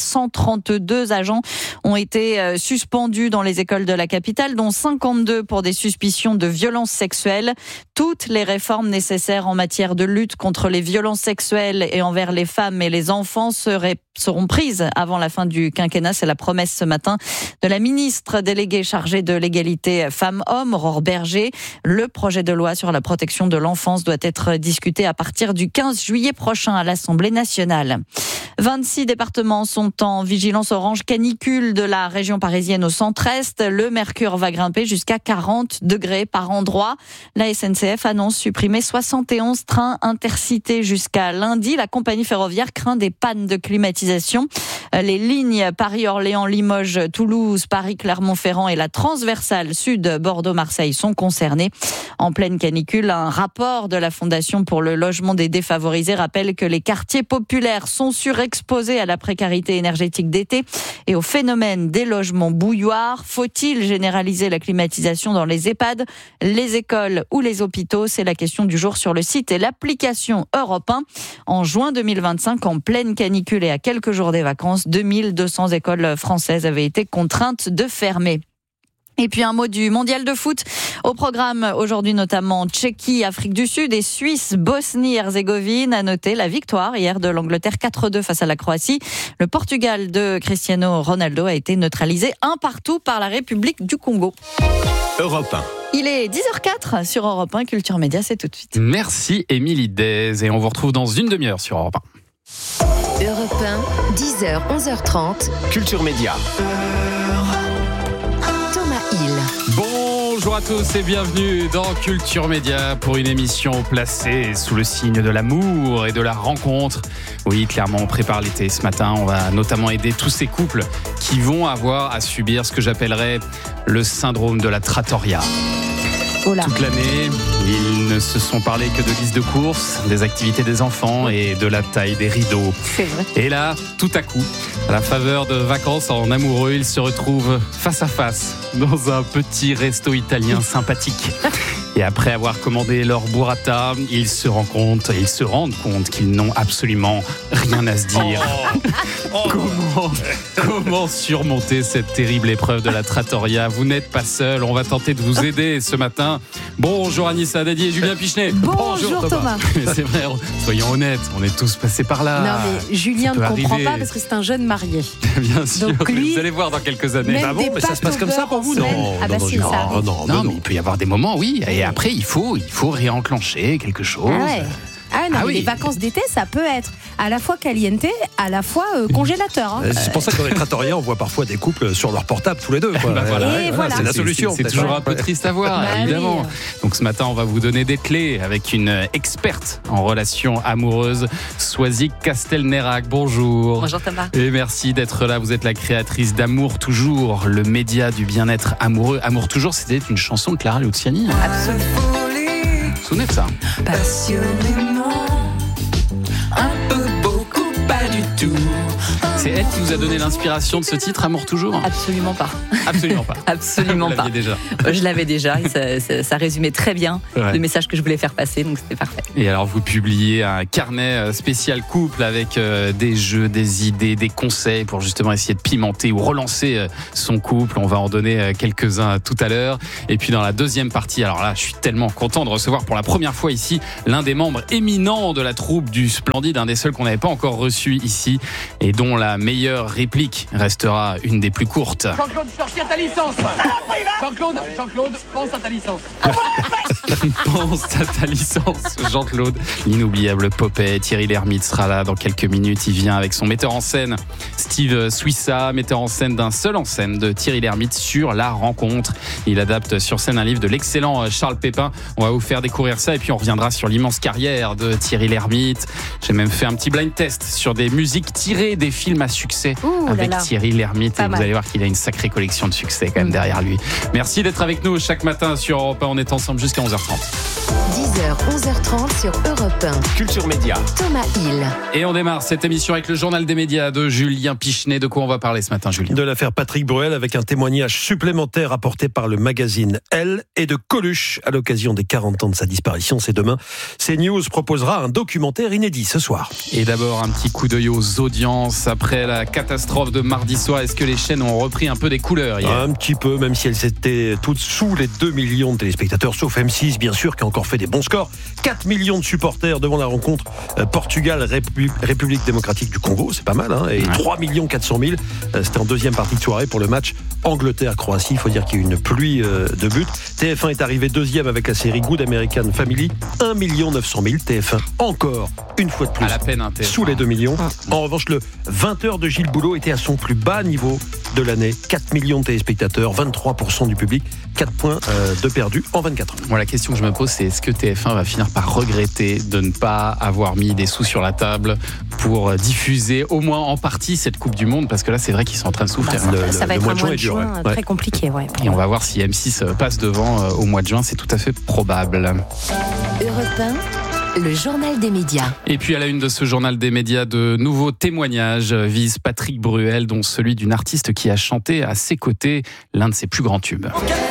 132 agents ont été suspendus dans les écoles de la capitale, dont 52 pour des suspicions de violences sexuelles. Toutes les réformes nécessaires en matière de lutte contre les violences sexuelles et envers les femmes et les enfants seront prises avant la fin du quinquennat. C'est la promesse ce matin de la ministre déléguée chargée de l'égalité femmes-hommes, Aurore Berger. Le projet de loi sur la protection de l'enfance doit être discuté à partir du 15 juillet prochain à l'Assemblée nationale. 26 départements sont en vigilance orange canicule de la région parisienne au centre-est. Le mercure va grimper jusqu'à 40 degrés par endroit. La SNCF annonce supprimer 71 trains intercités jusqu'à lundi. La compagnie ferroviaire craint des pannes de climatisation. Les lignes Paris-Orléans, Limoges, Toulouse, Paris-Clermont-Ferrand et la transversale sud Bordeaux-Marseille sont concernées. En pleine canicule, un rapport de la Fondation pour le logement des défavorisés rappelle que les quartiers populaires sont surexposés à la précarité énergétique d'été et au phénomène des logements bouilloires. Faut-il généraliser la climatisation dans les EHPAD, les écoles ou les hôpitaux? C'est la question du jour sur le site et l'application Europe 1. En juin 2025, en pleine canicule et à quelques jours des vacances, 2200 écoles françaises avaient été contraintes de fermer. Et puis un mot du mondial de foot. Au programme aujourd'hui notamment Tchéquie, Afrique du Sud et Suisse, Bosnie-Herzégovine. À noter la victoire hier de l'Angleterre 4-2 face à la Croatie. Le Portugal de Cristiano Ronaldo a été neutralisé 1-1 par la République du Congo. Europe 1. Il est 10h04 sur Europe 1. Culture Média, c'est tout de suite. Merci Émilie Dez et on vous retrouve dans une demi-heure sur Europe 1. Europe 1, 10h, 11h30. Culture Média. Bonjour à tous et bienvenue dans Culture Média pour une émission placée sous le signe de l'amour et de la rencontre. Oui, clairement, on prépare l'été ce matin. On va notamment aider tous ces couples qui vont avoir à subir ce que j'appellerais le syndrome de la trattoria. Toute l'année, ils ne se sont parlé que de listes de courses, des activités des enfants et de la taille des rideaux. C'est vrai. Et là, tout à coup, à la faveur de vacances en amoureux, ils se retrouvent face à face dans un petit resto italien sympathique. Et après avoir commandé leur burrata, ils se rendent compte qu'ils n'ont absolument rien à se dire. Comment surmonter cette terrible épreuve de la trattoria? Vous n'êtes pas seul, on va tenter de vous aider ce matin. Bonjour Anissa Dadi et Julien Pichenet. Bonjour Thomas. C'est vrai, soyons honnêtes, on est tous passés par là. Non mais Julien ne comprend pas parce que c'est un jeune marié. Bien sûr, donc lui, vous allez voir dans quelques années. Ah bon, mais ça se passe comme ça pour vous? Non, non, mais il peut y avoir des moments, oui. Et après, il faut réenclencher quelque chose. Les vacances d'été, ça peut être à la fois caliente, à la fois congélateur. C'est pour ça que dans les trattorias, on voit parfois des couples sur leur portable tous les deux. Quoi. Voilà. C'est la solution. C'est toujours un peu triste à voir, évidemment. Oui. Donc ce matin, on va vous donner des clés avec une experte en relations amoureuses, Swazik Castelnerac. Bonjour. Bonjour Thomas. Et merci d'être là. Vous êtes la créatrice d'Amour Toujours, le média du bien-être amoureux. Amour Toujours, c'était une chanson de Clara Luciani. Absolument. souvenez de ça? Passionnément, un peu, beaucoup, pas du tout. C'est elle qui vous a donné l'inspiration de ce titre, Amour toujours? Absolument pas. Absolument pas. Absolument vous pas. l'aviez déjà. Je l'avais déjà et ça résumait très bien le message que je voulais faire passer, donc c'était parfait. Et alors vous publiez un carnet spécial couple avec des jeux, des idées, des conseils pour justement essayer de pimenter ou relancer son couple. On va en donner quelques-uns tout à l'heure. Et puis dans la deuxième partie, alors là je suis tellement content de recevoir pour la première fois ici l'un des membres éminents de la troupe du Splendide, un des seuls qu'on n'avait pas encore reçu ici et dont la meilleure réplique restera une des plus courtes. Jean-Claude, sortis à ta licence. Jean-Claude, pense à ta licence. Pense à ta licence, Jean-Claude. L'inoubliable Popet, Thierry Lhermitte sera là dans quelques minutes. Il vient avec son metteur en scène, Steve Swissa, metteur en scène d'un seul en scène de Thierry Lhermitte sur La Rencontre. Il adapte sur scène un livre de l'excellent Charles Pépin. On va vous faire découvrir ça et puis on reviendra sur l'immense carrière de Thierry Lhermitte. J'ai même fait un petit blind test sur des musiques tirées des films à succès avec Thierry Lhermitte. Et vous allez voir qu'il a une sacrée collection de succès quand même derrière lui. Merci d'être avec nous chaque matin sur Europe 1. On est ensemble jusqu'à 11h30. 10h, 11h30 sur Europe 1. Culture Média. Thomas Hill. Et on démarre cette émission avec le journal des médias de Julien Pichenet. De quoi on va parler ce matin, Julien? De l'affaire Patrick Bruel avec un témoignage supplémentaire apporté par le magazine Elle et de Coluche à l'occasion des 40 ans de sa disparition. C'est demain. CNews proposera un documentaire inédit ce soir. Et d'abord un petit coup d'œil aux audiences après la catastrophe de mardi soir. Est-ce que les chaînes ont repris un peu des couleurs hier? Un petit peu, même si elles étaient toutes sous les 2 millions de téléspectateurs, sauf M6 bien sûr qui a encore fait des bons scores. 4 millions de supporters devant la rencontre Portugal-République démocratique du Congo, c'est pas mal, hein, et 3 400 000, c'était en deuxième partie de soirée pour le match Angleterre-Croatie. Il faut dire qu'il y a eu une pluie de buts. TF1 est arrivé deuxième avec la série Good American Family, 1 900 000. TF1 encore une fois de plus à la peine, sous les 2 millions. En revanche, le 20h de Gilles Boulot était à son plus bas niveau de l'année. 4 millions de téléspectateurs, 23% du public, 4 points de perdus en 24 heures. Moi, la question que je me pose, c'est est-ce que TF1 va finir par regretter de ne pas avoir mis des sous sur la table pour diffuser au moins en partie cette Coupe du Monde, parce que là c'est vrai qu'ils sont en train de souffrir. Ça va être un mois de juin très compliqué. Et on va voir si M6 passe devant au mois de juin, c'est tout à fait probable. Europe 1, le journal des médias. Et puis à la une de ce journal des médias, de nouveaux témoignages visent Patrick Bruel, dont celui d'une artiste qui a chanté à ses côtés l'un de ses plus grands tubes.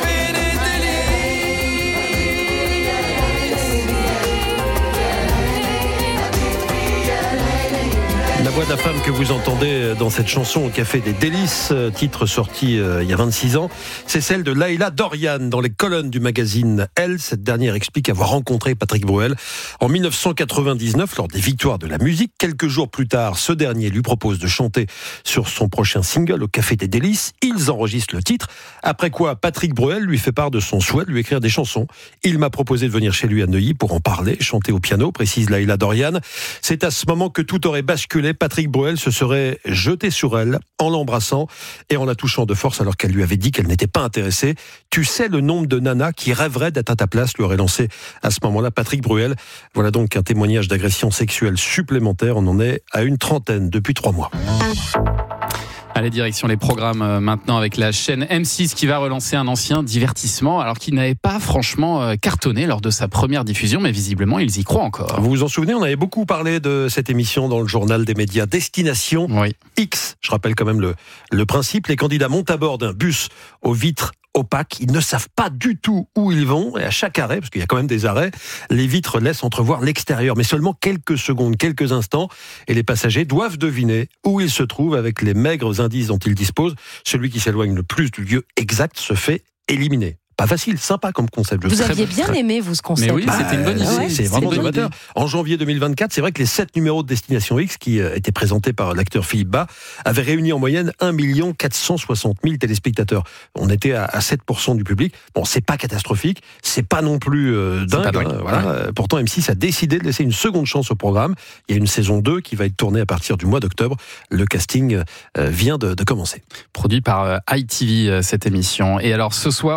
La voix de la femme que vous entendez dans cette chanson au Café des Délices, titre sorti il y a 26 ans, c'est celle de Laïla Dorian dans les colonnes du magazine Elle. Cette dernière explique avoir rencontré Patrick Bruel en 1999 lors des Victoires de la musique. Quelques jours plus tard, ce dernier lui propose de chanter sur son prochain single au Café des Délices. Ils enregistrent le titre, après quoi Patrick Bruel lui fait part de son souhait de lui écrire des chansons. Il m'a proposé de venir chez lui à Neuilly pour en parler, chanter au piano, précise Laïla Dorian. C'est à ce moment que tout aurait basculé. Patrick Bruel se serait jeté sur elle en l'embrassant et en la touchant de force alors qu'elle lui avait dit qu'elle n'était pas intéressée. Tu sais le nombre de nanas qui rêveraient d'être à ta place, lui aurait lancé à ce moment-là Patrick Bruel. Voilà donc un témoignage d'agression sexuelle supplémentaire. On en est à une trentaine depuis 3 mois. Allez, direction les programmes maintenant avec la chaîne M6 qui va relancer un ancien divertissement alors qu'il n'avait pas franchement cartonné lors de sa première diffusion, mais visiblement ils y croient encore. Vous vous en souvenez, on avait beaucoup parlé de cette émission dans le journal des médias Destination X. Je rappelle quand même le principe, les candidats montent à bord d'un bus aux vitres opaques, ils ne savent pas du tout où ils vont et à chaque arrêt, parce qu'il y a quand même des arrêts, les vitres laissent entrevoir l'extérieur, mais seulement quelques secondes, quelques instants, et les passagers doivent deviner où ils se trouvent avec les maigres indices dont ils disposent. Celui qui s'éloigne le plus du lieu exact se fait éliminer. Pas facile, sympa comme concept. Vous aviez bien aimé, vous, ce concept. Mais oui, c'était une bonne idée. C'est vraiment novateur. En janvier 2024, c'est vrai que les 7 numéros de Destination X, qui étaient présentés par l'acteur Philippe Bas, avaient réuni en moyenne 1 460 000 téléspectateurs. On était à 7% du public. Bon, c'est pas catastrophique, c'est pas non plus dingue. Voilà. Pourtant, M6 a décidé de laisser une seconde chance au programme. Il y a une saison 2 qui va être tournée à partir du mois d'octobre. Le casting vient de commencer. Produit par ITV, cette émission. Et alors, ce soir, France 2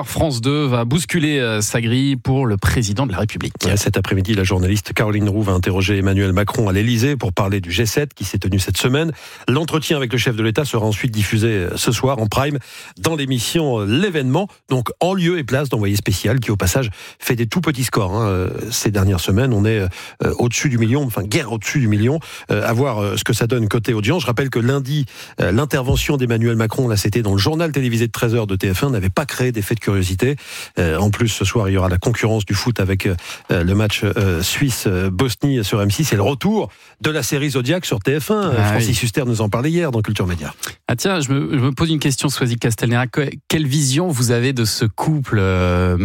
2 va bousculer sa grille pour le président de la République. Ouais, cet après-midi, la journaliste Caroline Roux va interroger Emmanuel Macron à l'Élysée pour parler du G7 qui s'est tenu cette semaine. L'entretien avec le chef de l'État sera ensuite diffusé ce soir en prime dans l'émission L'événement, donc en lieu et place d'envoyé spécial qui au passage fait des tout petits scores. Ces dernières semaines, on est au-dessus du million, enfin guère au-dessus du million, à voir ce que ça donne côté audience. Je rappelle que lundi, l'intervention d'Emmanuel Macron, là c'était dans le journal télévisé de 13h de TF1, n'avait pas créé d'effet de curiosité. En plus, ce soir, il y aura la concurrence du foot avec le match Suisse-Bosnie sur M6 et le retour de la série Zodiac sur TF1. Francis Huster nous en parlait hier dans Culture Média. Ah tiens, je me pose une question, Soisy Castelnera. Quelle vision vous avez de ce couple Macron ?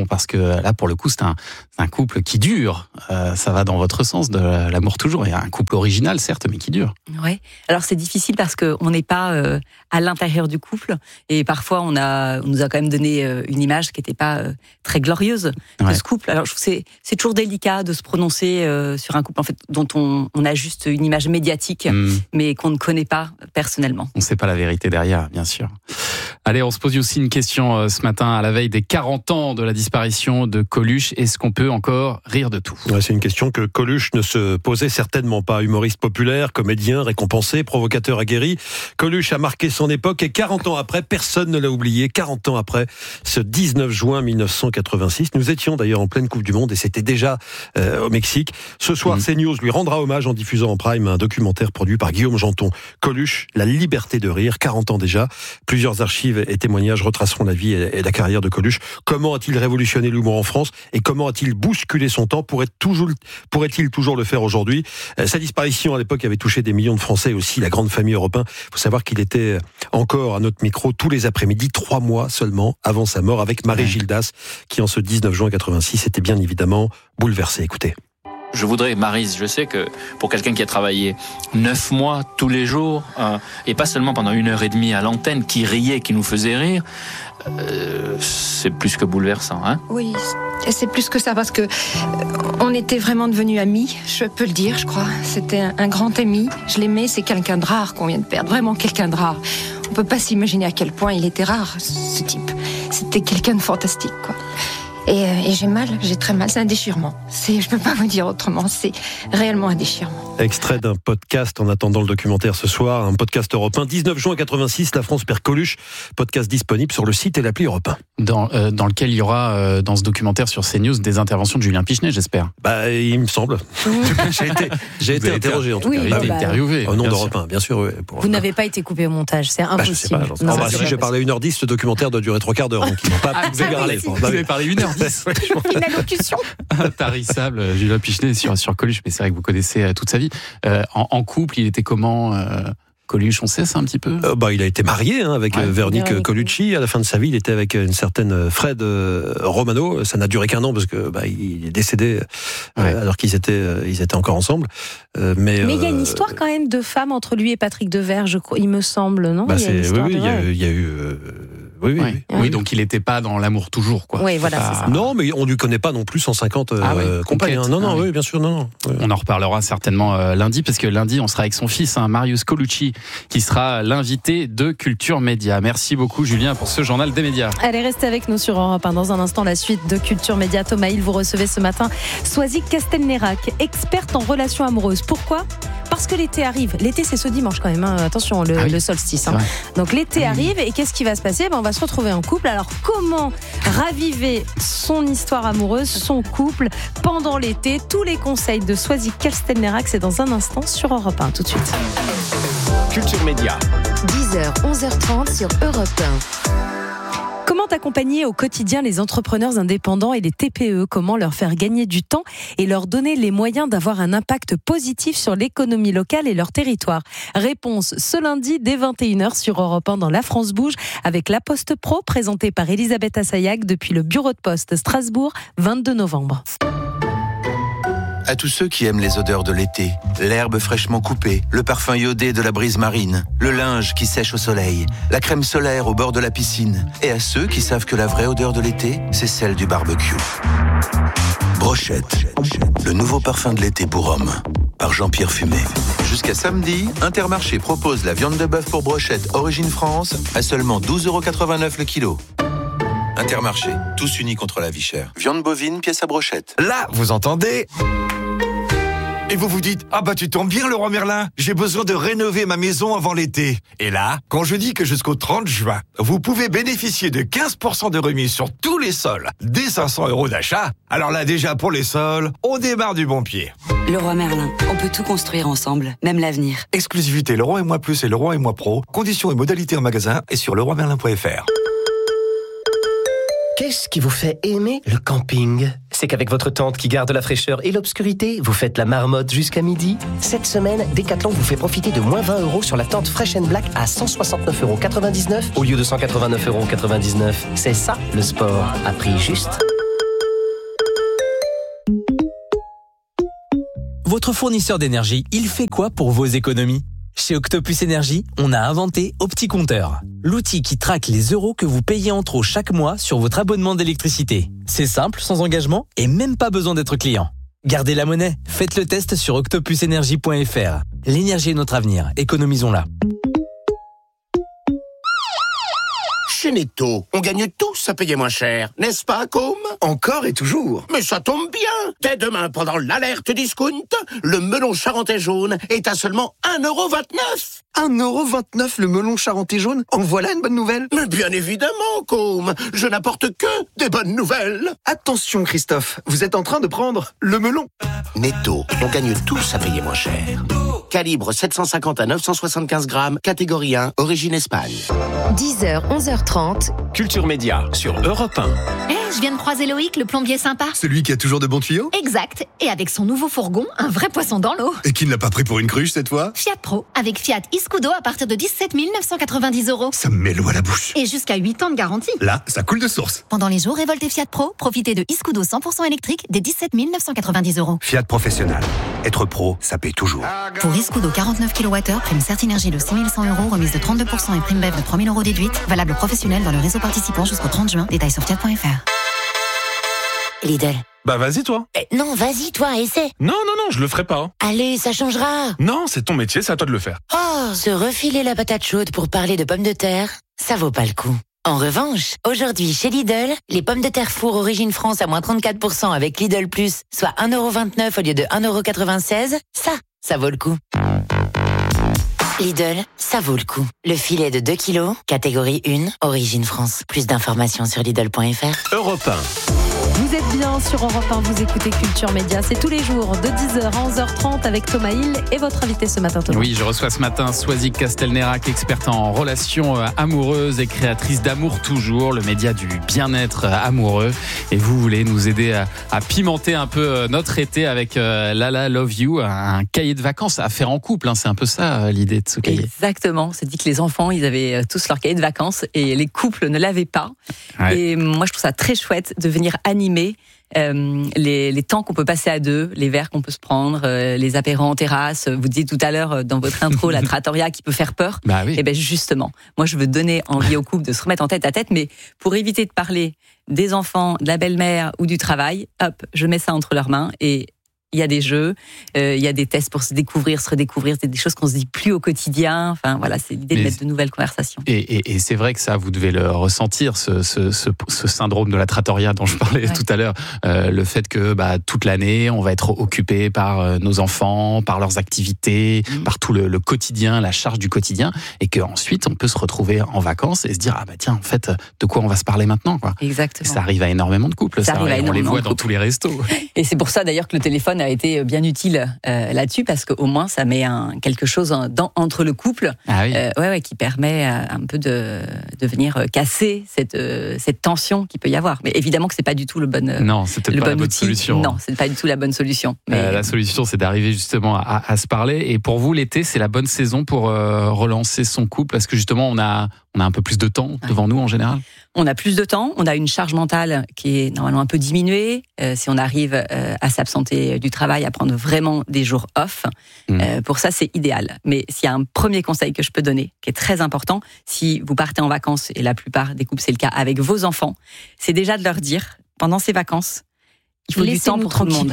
Parce que là, pour le coup, c'est un couple qui dure. Ça va dans votre sens de l'amour toujours. Il y a un couple original, certes, mais qui dure. Ouais. Alors c'est difficile parce qu'on n'est pas à l'intérieur du couple et parfois on nous a quand même donné une image qui n'était pas très glorieuse de ce couple. Alors je trouve que c'est toujours délicat de se prononcer sur un couple en fait dont on a juste une image médiatique, mais qu'on ne connaît pas personnellement. On ne sait pas la vérité derrière, bien sûr. Allez, on se pose aussi une question ce matin à la veille des 40 ans de la disparition de Coluche. Est-ce qu'on peut encore rire de tout ? C'est une question que Coluche ne se posait certainement pas. Humoriste populaire, comédien, récompensé, provocateur aguerri. Coluche a marqué son époque et 40 ans après, personne ne l'a oublié. 40 ans après, ce 19 juin 1986. Nous étions d'ailleurs en pleine Coupe du Monde et c'était déjà au Mexique. Ce soir, CNews lui rendra hommage en diffusant en prime un documentaire produit par Guillaume Janton. Coluche, la liberté de rire, 40 ans déjà. Plusieurs archives et témoignages retraceront la vie et la carrière de Coluche. Comment a-t-il révolutionné l'humour en France et comment a-t-il bousculé son temps? Pourrait-il toujours le faire aujourd'hui? Sa disparition à l'époque avait touché des millions de Français et aussi la grande famille européenne. Il faut savoir qu'il était encore à notre micro tous les après-midi, 3 mois seulement avant sa mort, avec Marie Gildas, qui en ce 19 juin 86 était bien évidemment bouleversée. Écoutez. Je voudrais, Maryse, je sais que pour quelqu'un qui a travaillé 9 mois tous les jours, et pas seulement pendant 1h30 à l'antenne, qui riait, qui nous faisait rire, c'est plus que bouleversant, hein? Oui, et c'est plus que ça, parce que on était vraiment devenus amis, je peux le dire, je crois. C'était un grand ami, je l'aimais, c'est quelqu'un de rare qu'on vient de perdre, vraiment quelqu'un de rare. On peut pas s'imaginer à quel point il était rare, ce type. C'était quelqu'un de fantastique, quoi. Et j'ai mal, j'ai très mal, c'est un déchirement. Je peux pas vous dire autrement, c'est réellement un déchirement. Extrait d'un podcast en attendant le documentaire ce soir, un podcast européen, 19 juin 86, La France perd Coluche, podcast disponible sur le site et l'appli européen. Dans lequel il y aura, dans ce documentaire sur CNews, des interventions de Julien Pichenet, j'espère. Il me semble. J'ai été interrogé en tout cas. Il a été interviewé. Au nom d'Europe 1, bien sûr. Vous n'avez pas été coupé au montage, c'est impossible. Je sais pas, si j'ai parlé 1h10, ce documentaire doit durer 3/4 d'heure, donc ils n'ont pas pu parler. Vous avez parlé 1h10. Une allocution. Intarissable, Julien Pichenet sur Coluche, mais c'est vrai que vous connaissez toute sa vie. En couple, il était comment Coluche, on sait ça un petit peu? Il a été marié avec Véronique Colucci. À la fin de sa vie, il était avec une certaine Fred Romano. Ça n'a duré qu'un an parce que il est décédé alors qu'ils étaient encore ensemble. Mais il y a une histoire quand même de femme entre lui et Patrick Devers, il me semble, non? Il y a eu. Oui, donc il n'était pas dans l'amour toujours, quoi. Oui, voilà, c'est ça. Non, mais on ne lui connaît pas non plus 150 compagnes. Oui, bien sûr, non. On en reparlera certainement lundi, parce que lundi, on sera avec son fils, Marius Colucci, qui sera l'invité de Culture Média. Merci beaucoup, Julien, pour ce journal des médias. Allez, restez avec nous sur Europe 1. Dans un instant, la suite de Culture Média. Thomas Hill, vous recevez ce matin Soisy Castelnerac, experte en relations amoureuses. Pourquoi ? Parce que l'été arrive. L'été, c'est ce dimanche quand même. Attention, le solstice. Donc l'été arrive et qu'est-ce qui va se passer ? On va se retrouver en couple. Alors comment raviver son histoire amoureuse, son couple pendant l'été? Tous les conseils de Soisy Castelnerac, c'est dans un instant sur Europe 1. Tout de suite. Culture Média. 10h, 11h30 sur Europe 1. Comment accompagner au quotidien les entrepreneurs indépendants et les TPE? Comment leur faire gagner du temps et leur donner les moyens d'avoir un impact positif sur l'économie locale et leur territoire? Réponse ce lundi dès 21h sur Europe 1 dans La France Bouge avec La Poste Pro, présentée par Elisabeth Assayag depuis le bureau de poste Strasbourg, 22 novembre. À tous ceux qui aiment les odeurs de l'été, l'herbe fraîchement coupée, le parfum iodé de la brise marine, le linge qui sèche au soleil, la crème solaire au bord de la piscine, et à ceux qui savent que la vraie odeur de l'été, c'est celle du barbecue. Brochette, le nouveau parfum de l'été pour hommes, par Jean-Pierre Fumé. Jusqu'à samedi, Intermarché propose la viande de bœuf pour brochette Origine France à seulement 12,89 € le kilo. Intermarché, tous unis contre la vie chère. Viande bovine, pièce à brochette. Là, vous entendez ? Et vous vous dites, ah bah tu tombes bien Leroy Merlin, j'ai besoin de rénover ma maison avant l'été. Et là, quand je dis que jusqu'au 30 juin, vous pouvez bénéficier de 15% de remise sur tous les sols, dès 500 € d'achat, alors là déjà pour les sols, on démarre du bon pied. Leroy Merlin, on peut tout construire ensemble, même l'avenir. Exclusivité Leroy et Moi Plus et Leroy et Moi Pro, conditions et modalités en magasin et sur leroymerlin.fr. Qu'est-ce qui vous fait aimer le camping ? C'est qu'avec votre tente qui garde la fraîcheur et l'obscurité, vous faites la marmotte jusqu'à midi. Cette semaine, Decathlon vous fait profiter de moins 20 € sur la tente Fresh & Black à 169,99 € au lieu de 189,99 €. C'est ça, le sport, à prix juste. Votre fournisseur d'énergie, il fait quoi pour vos économies ? Chez Octopus Énergie, on a inventé OptiCompteur, l'outil qui traque les euros que vous payez en trop chaque mois sur votre abonnement d'électricité. C'est simple, sans engagement et même pas besoin d'être client. Gardez la monnaie, faites le test sur octopusenergie.fr. L'énergie est notre avenir, économisons-la. Chez Netto, on gagne tous à payer moins cher, n'est-ce pas, Com ? Encore et toujours. Mais ça tombe bien. Dès demain, pendant l'alerte discount, le melon charentais jaune est à seulement 1,29 €. 1,29 € le melon charentais jaune. En voilà une bonne nouvelle. Mais bien évidemment, Com. Je n'apporte que des bonnes nouvelles. Attention, Christophe, vous êtes en train de prendre le melon. Netto, on gagne tous à payer moins cher. Calibre 750 à 975 grammes, catégorie 1, origine Espagne. 10h, 11h30. Culture Média sur Europe 1. Je viens de croiser Loïc, le plombier sympa. Celui qui a toujours de bons tuyaux ? Exact. Et avec son nouveau fourgon, un vrai poisson dans l'eau. Et qui ne l'a pas pris pour une cruche cette fois ? Fiat Pro, avec Fiat Iscudo à partir de 17 990 €. Ça me met l'eau à la bouche. Et jusqu'à 8 ans de garantie. Là, ça coule de source. Pendant les jours révoltés Fiat Pro, profitez de Iscudo 100% électrique dès 17 990 €. Fiat Professionnel. Être pro, ça paye toujours. Pour Iscudo 49 kWh, prime Certinergie de 6100 €, remise de 32% et prime BEV de 3000 € déduite. Valable professionnel dans le réseau participant jusqu'au 30 juin. Détails sur fiat.fr. Lidl. Bah vas-y toi. Non, vas-y toi, essaie. Non, je le ferai pas. Allez, ça changera. Non, c'est ton métier, c'est à toi de le faire. Oh, se refiler la patate chaude pour parler de pommes de terre, ça vaut pas le coup. En revanche, aujourd'hui chez Lidl, les pommes de terre four origine France à moins 34% avec Lidl Plus, soit 1,29 € au lieu de 1,96 €, ça vaut le coup. Lidl, ça vaut le coup. Le filet de 2 kilos, catégorie 1, origine France. Plus d'informations sur Lidl.fr. Europe 1. Vous êtes bien sur Europe 1, vous écoutez Culture Média. C'est tous les jours de 10h à 11h30 avec Thomas Hill et votre invité ce matin, Thomas. Oui, je reçois ce matin Swazik Castelnerac, experte en relations amoureuses et créatrice d'Amour Toujours, le média du bien-être amoureux. Et vous voulez nous aider à pimenter un peu notre été avec Lala Love You, un cahier de vacances à faire en couple. C'est un peu ça l'idée de ce cahier. Exactement. On s'est dit que les enfants, ils avaient tous leur cahier de vacances et les couples ne l'avaient pas. Ouais. Et moi, je trouve ça très chouette de venir animer les temps qu'on peut passer à deux, les verres qu'on peut se prendre, les apéros en terrasse. Vous disiez tout à l'heure dans votre intro la trattoria qui peut faire peur. Bah oui. Et ben justement, moi je veux donner envie aux couples de se remettre en tête à tête, mais pour éviter de parler des enfants, de la belle-mère ou du travail, hop, je mets ça entre leurs mains et il y a des jeux, il y a des tests pour se découvrir, se redécouvrir, c'est des choses qu'on se dit plus au quotidien. Enfin voilà, c'est l'idée de mettre de nouvelles conversations. Et c'est vrai que ça, vous devez le ressentir, ce syndrome de la trattoria dont je parlais tout à l'heure, le fait que toute l'année, on va être occupé par nos enfants, par leurs activités, par tout le quotidien, la charge du quotidien, et qu'ensuite on peut se retrouver en vacances et se dire tiens, en fait, de quoi on va se parler maintenant, quoi. Exactement. Et ça arrive à énormément de couples, on les voit dans tous les restos. Et c'est pour ça d'ailleurs que le téléphone a été bien utile là-dessus, parce qu'au moins ça met quelque chose entre le couple, qui permet un peu de venir casser cette tension qu'il peut y avoir. Mais évidemment que c'est pas du tout le bon solution. Non, c'est pas du tout la bonne solution. Mais la solution, c'est d'arriver justement à se parler. Et pour vous, l'été, c'est la bonne saison pour relancer son couple, parce que justement, on a un peu plus de temps devant nous en général. On a plus de temps, on a une charge mentale qui est normalement un peu diminuée. Si on arrive à s'absenter du travail, à prendre vraiment des jours off, pour ça c'est idéal. Mais s'il y a un premier conseil que je peux donner, qui est très important, si vous partez en vacances, et la plupart des couples c'est le cas avec vos enfants, c'est déjà de leur dire, pendant ces vacances, il faut du temps pour tout le monde.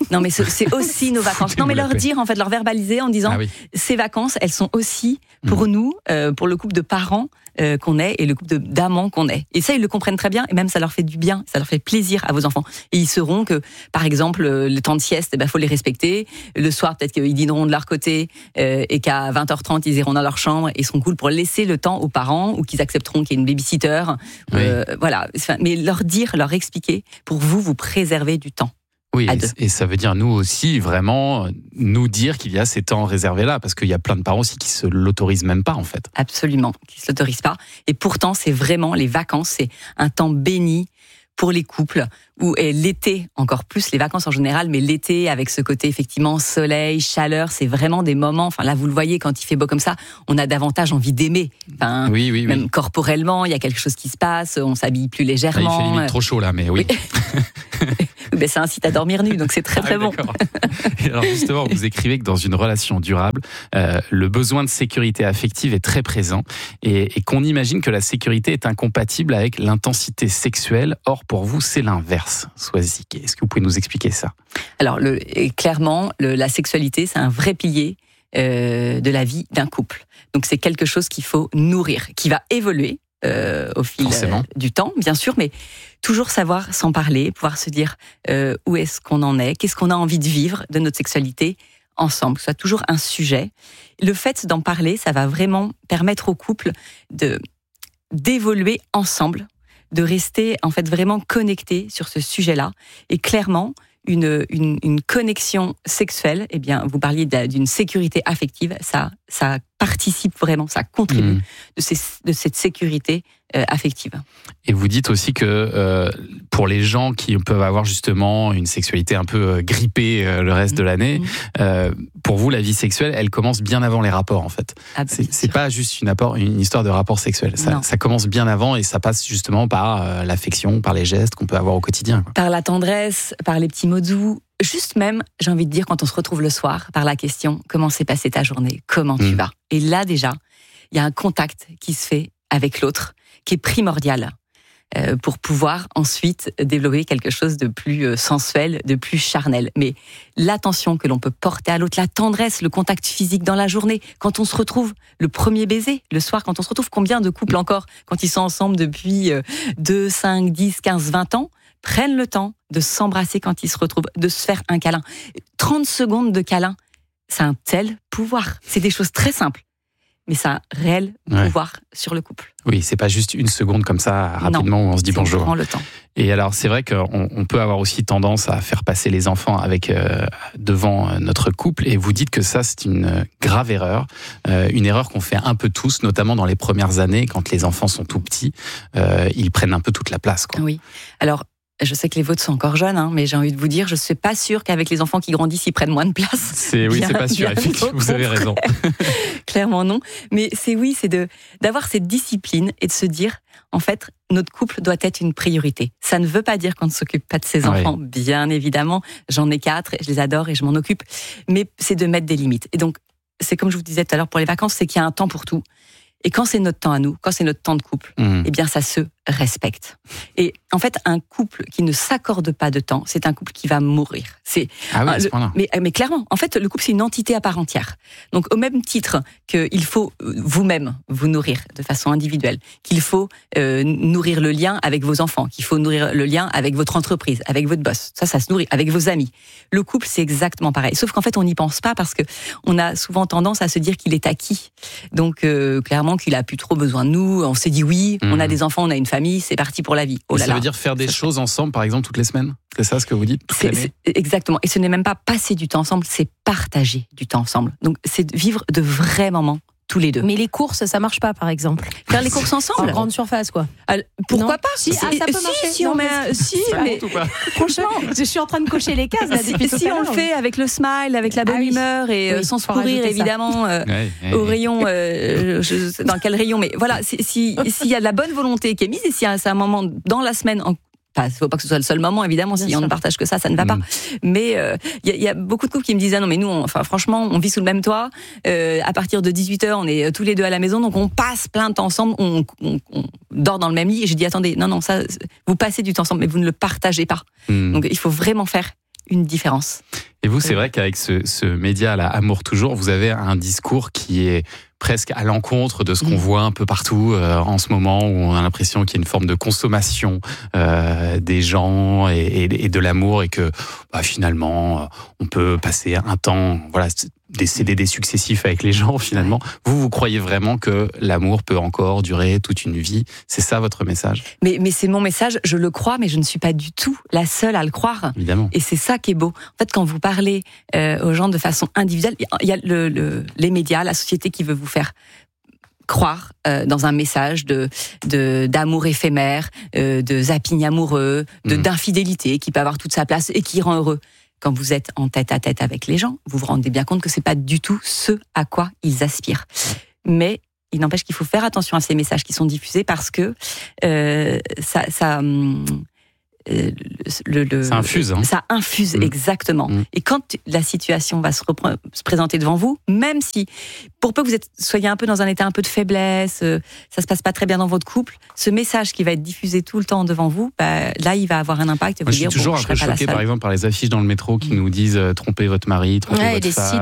Non, mais c'est aussi nos vacances. Non, mais leur dire, en fait, leur verbaliser en disant, ces vacances, elles sont aussi pour nous, pour le couple de parents qu'on est et le couple d'amants qu'on est. Et ça, ils le comprennent très bien et même ça leur fait du bien, ça leur fait plaisir à vos enfants. Et ils sauront que, par exemple, le temps de sieste, faut les respecter. Le soir, peut-être qu'ils dîneront de leur côté et qu'à 20h30, ils iront dans leur chambre et ils seront cool pour laisser le temps aux parents ou qu'ils accepteront qu'il y ait une babysitter. Voilà. Mais leur dire, leur expliquer, pour vous préserver du temps. Oui, et ça veut dire nous aussi vraiment nous dire qu'il y a ces temps réservés là, parce qu'il y a plein de parents aussi qui se l'autorisent même pas en fait. Absolument, qui se l'autorisent pas. Et pourtant, c'est vraiment les vacances, c'est un temps béni pour les couples, et l'été encore plus, les vacances en général, mais l'été avec ce côté effectivement soleil, chaleur, c'est vraiment des moments, enfin là vous le voyez quand il fait beau comme ça, on a davantage envie d'aimer. Enfin, même corporellement, il y a quelque chose qui se passe, on s'habille plus légèrement. Il fait limite trop chaud là, mais oui. Ben, ça incite à dormir nu, donc c'est très très bon. Et alors justement, vous écrivez que dans une relation durable, le besoin de sécurité affective est très présent et qu'on imagine que la sécurité est incompatible avec l'intensité sexuelle. Or, pour vous, c'est l'inverse. Swazik, est-ce que vous pouvez nous expliquer ça ? Alors, clairement, la sexualité, c'est un vrai pilier de la vie d'un couple. Donc, c'est quelque chose qu'il faut nourrir, qui va évoluer au fil du temps, bien sûr, mais toujours savoir s'en parler, pouvoir se dire où est-ce qu'on en est, qu'est-ce qu'on a envie de vivre de notre sexualité ensemble, que ce soit toujours un sujet. Le fait d'en parler, ça va vraiment permettre au couple d'évoluer ensemble, de rester en fait vraiment connectés sur ce sujet-là. Et clairement, une connexion sexuelle, eh bien, vous parliez d'une sécurité affective, ça participe vraiment, ça contribue de cette sécurité affective. Et vous dites aussi que pour les gens qui peuvent avoir justement une sexualité un peu grippée le reste de l'année, pour vous, la vie sexuelle, elle commence bien avant les rapports en fait. C'est pas juste une histoire de rapport sexuel. Ça commence bien avant et ça passe justement par l'affection, par les gestes qu'on peut avoir au quotidien. Par la tendresse, par les petits mots doux. Juste même, j'ai envie de dire, quand on se retrouve le soir, par la question « Comment s'est passée ta journée ? Comment tu vas ?» Et là, déjà, il y a un contact qui se fait avec l'autre, qui est primordial pour pouvoir ensuite développer quelque chose de plus sensuel, de plus charnel. Mais l'attention que l'on peut porter à l'autre, la tendresse, le contact physique dans la journée, quand on se retrouve, le premier baiser, le soir, quand on se retrouve, combien de couples encore, quand ils sont ensemble depuis 2, 5, 10, 15, 20 ans, prennent le temps de s'embrasser quand ils se retrouvent, de se faire un câlin. 30 secondes de câlin, c'est un tel pouvoir. C'est des choses très simples, mais ça a un réel pouvoir sur le couple. Oui, c'est pas juste une seconde comme ça, rapidement, où on se dit bonjour. On prend le temps. Et alors, c'est vrai qu'on peut avoir aussi tendance à faire passer les enfants devant notre couple, et vous dites que ça, c'est une grave erreur, une erreur qu'on fait un peu tous, notamment dans les premières années, quand les enfants sont tout petits, ils prennent un peu toute la place, quoi. Oui, alors... Je sais que les vôtres sont encore jeunes, mais j'ai envie de vous dire, je ne suis pas sûre qu'avec les enfants qui grandissent, ils prennent moins de place. C'est pas sûr, effectivement, vous avez raison. Clairement non. Mais c'est d'avoir cette discipline et de se dire, en fait, notre couple doit être une priorité. Ça ne veut pas dire qu'on ne s'occupe pas de ses enfants, bien évidemment. J'en ai 4, je les adore et je m'en occupe. Mais c'est de mettre des limites. Et donc, c'est comme je vous disais tout à l'heure pour les vacances, c'est qu'il y a un temps pour tout. Et quand c'est notre temps à nous, quand c'est notre temps de couple, eh bien ça se respecte. Et en fait, un couple qui ne s'accorde pas de temps, c'est un couple qui va mourir. Mais clairement, en fait, le couple c'est une entité à part entière. Donc au même titre qu'il faut vous-même vous nourrir de façon individuelle, qu'il faut nourrir le lien avec vos enfants, qu'il faut nourrir le lien avec votre entreprise, avec votre boss, ça se nourrit, avec vos amis. Le couple c'est exactement pareil. Sauf qu'en fait on n'y pense pas parce que on a souvent tendance à se dire qu'il est acquis. Donc clairement qu'il a plus trop besoin de nous. On s'est dit oui, on a des enfants, on a une famille, c'est parti pour la vie. Oh là là. Ça veut dire faire des choses ensemble, par exemple, toutes les semaines ? C'est ça ce que vous dites ? Exactement. Et ce n'est même pas passer du temps ensemble, c'est partager du temps ensemble. Donc c'est vivre de vrais moments tous les deux. Mais les courses, ça marche pas, par exemple. Faire les courses ensemble, en grande surface, quoi. Pourquoi pas ? Ça peut marcher. Mais franchement, je suis en train de cocher les cases là depuis tout à l'heure. Si on le fait avec le smile, avec la bonne humeur et sans se pourrir évidemment au rayon, dans quel rayon ? Mais voilà, s'il y a de la bonne volonté qui est mise et si c'est un moment dans la semaine. Il ne faut pas que ce soit le seul moment, évidemment. Si on ne partage que ça ne va pas. Mais il y a beaucoup de couples qui me disent non, mais nous, franchement, on vit sous le même toit. À partir de 18h, on est tous les deux à la maison, donc on passe plein de temps ensemble. On dort dans le même lit. Et j'ai dit attendez, non, ça, vous passez du temps ensemble, mais vous ne le partagez pas. Donc il faut vraiment faire une différence. Et vous, c'est vrai qu'avec ce média là, Amour Toujours, vous avez un discours qui est presque à l'encontre de ce qu'on voit un peu partout en ce moment, où on a l'impression qu'il y a une forme de consommation des gens et de l'amour, et que finalement, on peut passer un temps, des CDD successifs avec les gens finalement. Vous croyez vraiment que l'amour peut encore durer toute une vie? C'est ça votre message? Mais c'est mon message, je le crois, mais je ne suis pas du tout la seule à le croire. Évidemment. Et c'est ça qui est beau. En fait, quand vous parlez aux gens de façon individuelle, il y a les médias, la société qui veut vous faire croire dans un message d'amour éphémère, de zapping amoureux, d'infidélité qui peut avoir toute sa place et qui rend heureux. Quand vous êtes en tête-à-tête avec les gens, vous vous rendez bien compte que c'est pas du tout ce à quoi ils aspirent. Mais il n'empêche qu'il faut faire attention à ces messages qui sont diffusés, parce que ça infuse. Ça infuse, exactement. Et quand la situation va se présenter devant vous, même si, pour peu que vous soyez un peu dans un état un peu de faiblesse, ça se passe pas très bien dans votre couple, ce message qui va être diffusé tout le temps devant vous, là, il va avoir un impact. Et Moi, je suis toujours un peu choqué, par exemple, par les affiches dans le métro qui nous disent trompez votre mari, trompez votre femme.